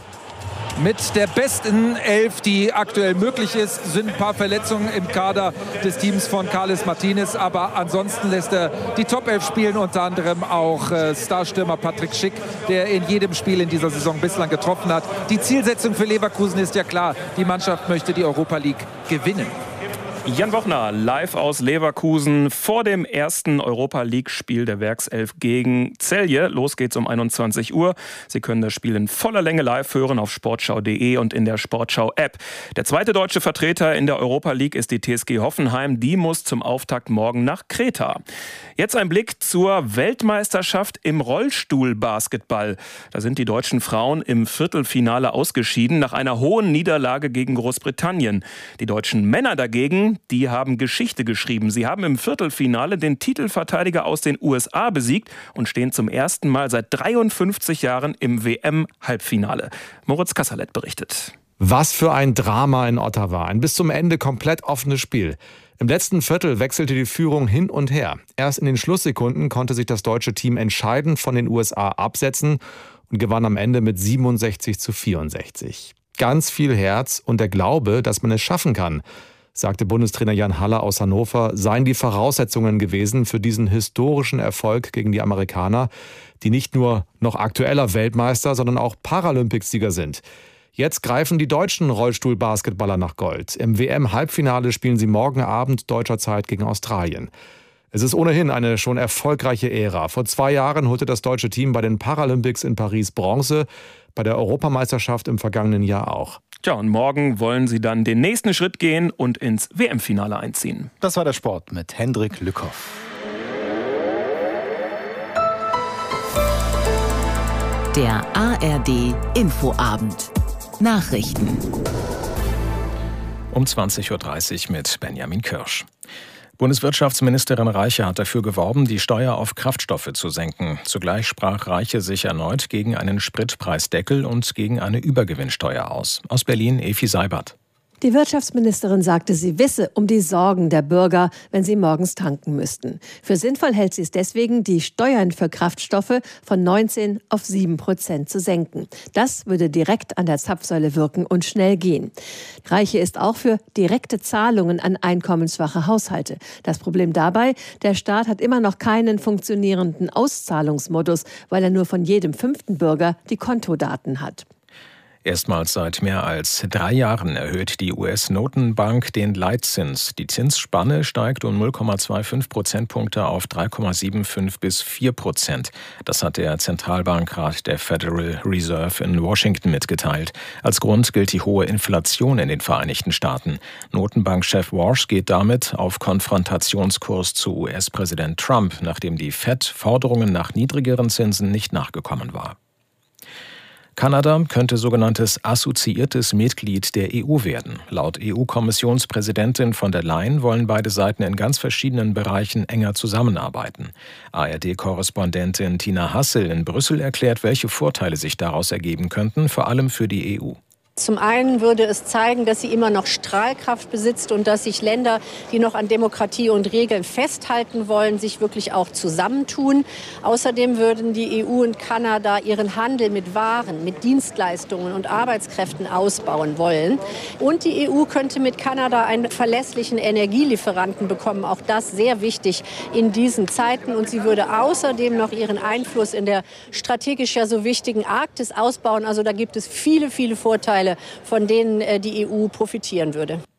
Mit der besten Elf, die aktuell möglich ist, sind ein paar Verletzungen im Kader des Teams von Carles Martinez. Aber ansonsten lässt er die Top-11 spielen, unter anderem auch Starstürmer Patrick Schick, der in jedem Spiel in dieser Saison bislang getroffen hat. Die Zielsetzung für Leverkusen ist ja klar, die Mannschaft möchte die Europa League gewinnen. Jan Wochner, live aus Leverkusen vor dem ersten Europa-League-Spiel der Werkself gegen Celje. Los geht's um 21 Uhr. Sie können das Spiel in voller Länge live hören auf sportschau.de und in der Sportschau-App. Der zweite deutsche Vertreter in der Europa League ist die TSG Hoffenheim. Die muss zum Auftakt morgen nach Kreta. Jetzt ein Blick zur Weltmeisterschaft im Rollstuhlbasketball. Da sind die deutschen Frauen im Viertelfinale ausgeschieden nach einer hohen Niederlage gegen Großbritannien. Die deutschen Männer dagegen, die haben Geschichte geschrieben. Sie haben im Viertelfinale den Titelverteidiger aus den USA besiegt und stehen zum ersten Mal seit 53 Jahren im WM-Halbfinale. Moritz Kasserlet berichtet. Was für ein Drama in Ottawa. Ein bis zum Ende komplett offenes Spiel. Im letzten Viertel wechselte die Führung hin und her. Erst in den Schlusssekunden konnte sich das deutsche Team entscheidend von den USA absetzen und gewann am Ende mit 67-64. Ganz viel Herz und der Glaube, dass man es schaffen kann, sagte Bundestrainer Jan Haller aus Hannover, seien die Voraussetzungen gewesen für diesen historischen Erfolg gegen die Amerikaner, die nicht nur noch aktueller Weltmeister, sondern auch Paralympicsieger sind. Jetzt greifen die deutschen Rollstuhlbasketballer nach Gold. Im WM-Halbfinale spielen sie morgen Abend deutscher Zeit gegen Australien. Es ist ohnehin eine schon erfolgreiche Ära. Vor 2 Jahren holte das deutsche Team bei den Paralympics in Paris Bronze, bei der Europameisterschaft im vergangenen Jahr auch. Tja, und morgen wollen sie dann den nächsten Schritt gehen und ins WM-Finale einziehen. Das war der Sport mit Hendrik Lückhoff. Der ARD Infoabend. Nachrichten. Um 20.30 Uhr mit Benjamin Kirsch. Bundeswirtschaftsministerin Reiche hat dafür geworben, die Steuer auf Kraftstoffe zu senken. Zugleich sprach Reiche sich erneut gegen einen Spritpreisdeckel und gegen eine Übergewinnsteuer aus. Aus Berlin Efi Seibert. Die Wirtschaftsministerin sagte, sie wisse um die Sorgen der Bürger, wenn sie morgens tanken müssten. Für sinnvoll hält sie es deswegen, die Steuern für Kraftstoffe von 19 auf 7% zu senken. Das würde direkt an der Zapfsäule wirken und schnell gehen. Reiche ist auch für direkte Zahlungen an einkommensschwache Haushalte. Das Problem dabei, der Staat hat immer noch keinen funktionierenden Auszahlungsmodus, weil er nur von jedem 5. Bürger die Kontodaten hat. Erstmals seit mehr als 3 Jahren erhöht die US-Notenbank den Leitzins. Die Zinsspanne steigt um 0,25 Prozentpunkte auf 3,75 bis 4%. Das hat der Zentralbankrat der Federal Reserve in Washington mitgeteilt. Als Grund gilt die hohe Inflation in den Vereinigten Staaten. Notenbankchef Walsh geht damit auf Konfrontationskurs zu US-Präsident Trump, nachdem die Fed Forderungen nach niedrigeren Zinsen nicht nachgekommen war. Kanada könnte sogenanntes assoziiertes Mitglied der EU werden. Laut EU-Kommissionspräsidentin von der Leyen wollen beide Seiten in ganz verschiedenen Bereichen enger zusammenarbeiten. ARD-Korrespondentin Tina Hassel in Brüssel erklärt, welche Vorteile sich daraus ergeben könnten, vor allem für die EU. Zum einen würde es zeigen, dass sie immer noch Strahlkraft besitzt und dass sich Länder, die noch an Demokratie und Regeln festhalten wollen, sich wirklich auch zusammentun. Außerdem würden die EU und Kanada ihren Handel mit Waren, mit Dienstleistungen und Arbeitskräften ausbauen wollen. Und die EU könnte mit Kanada einen verlässlichen Energielieferanten bekommen. Auch das sehr wichtig in diesen Zeiten. Und sie würde außerdem noch ihren Einfluss in der strategisch ja so wichtigen Arktis ausbauen. Also da gibt es viele, viele Vorteile, von denen die EU profitieren würde.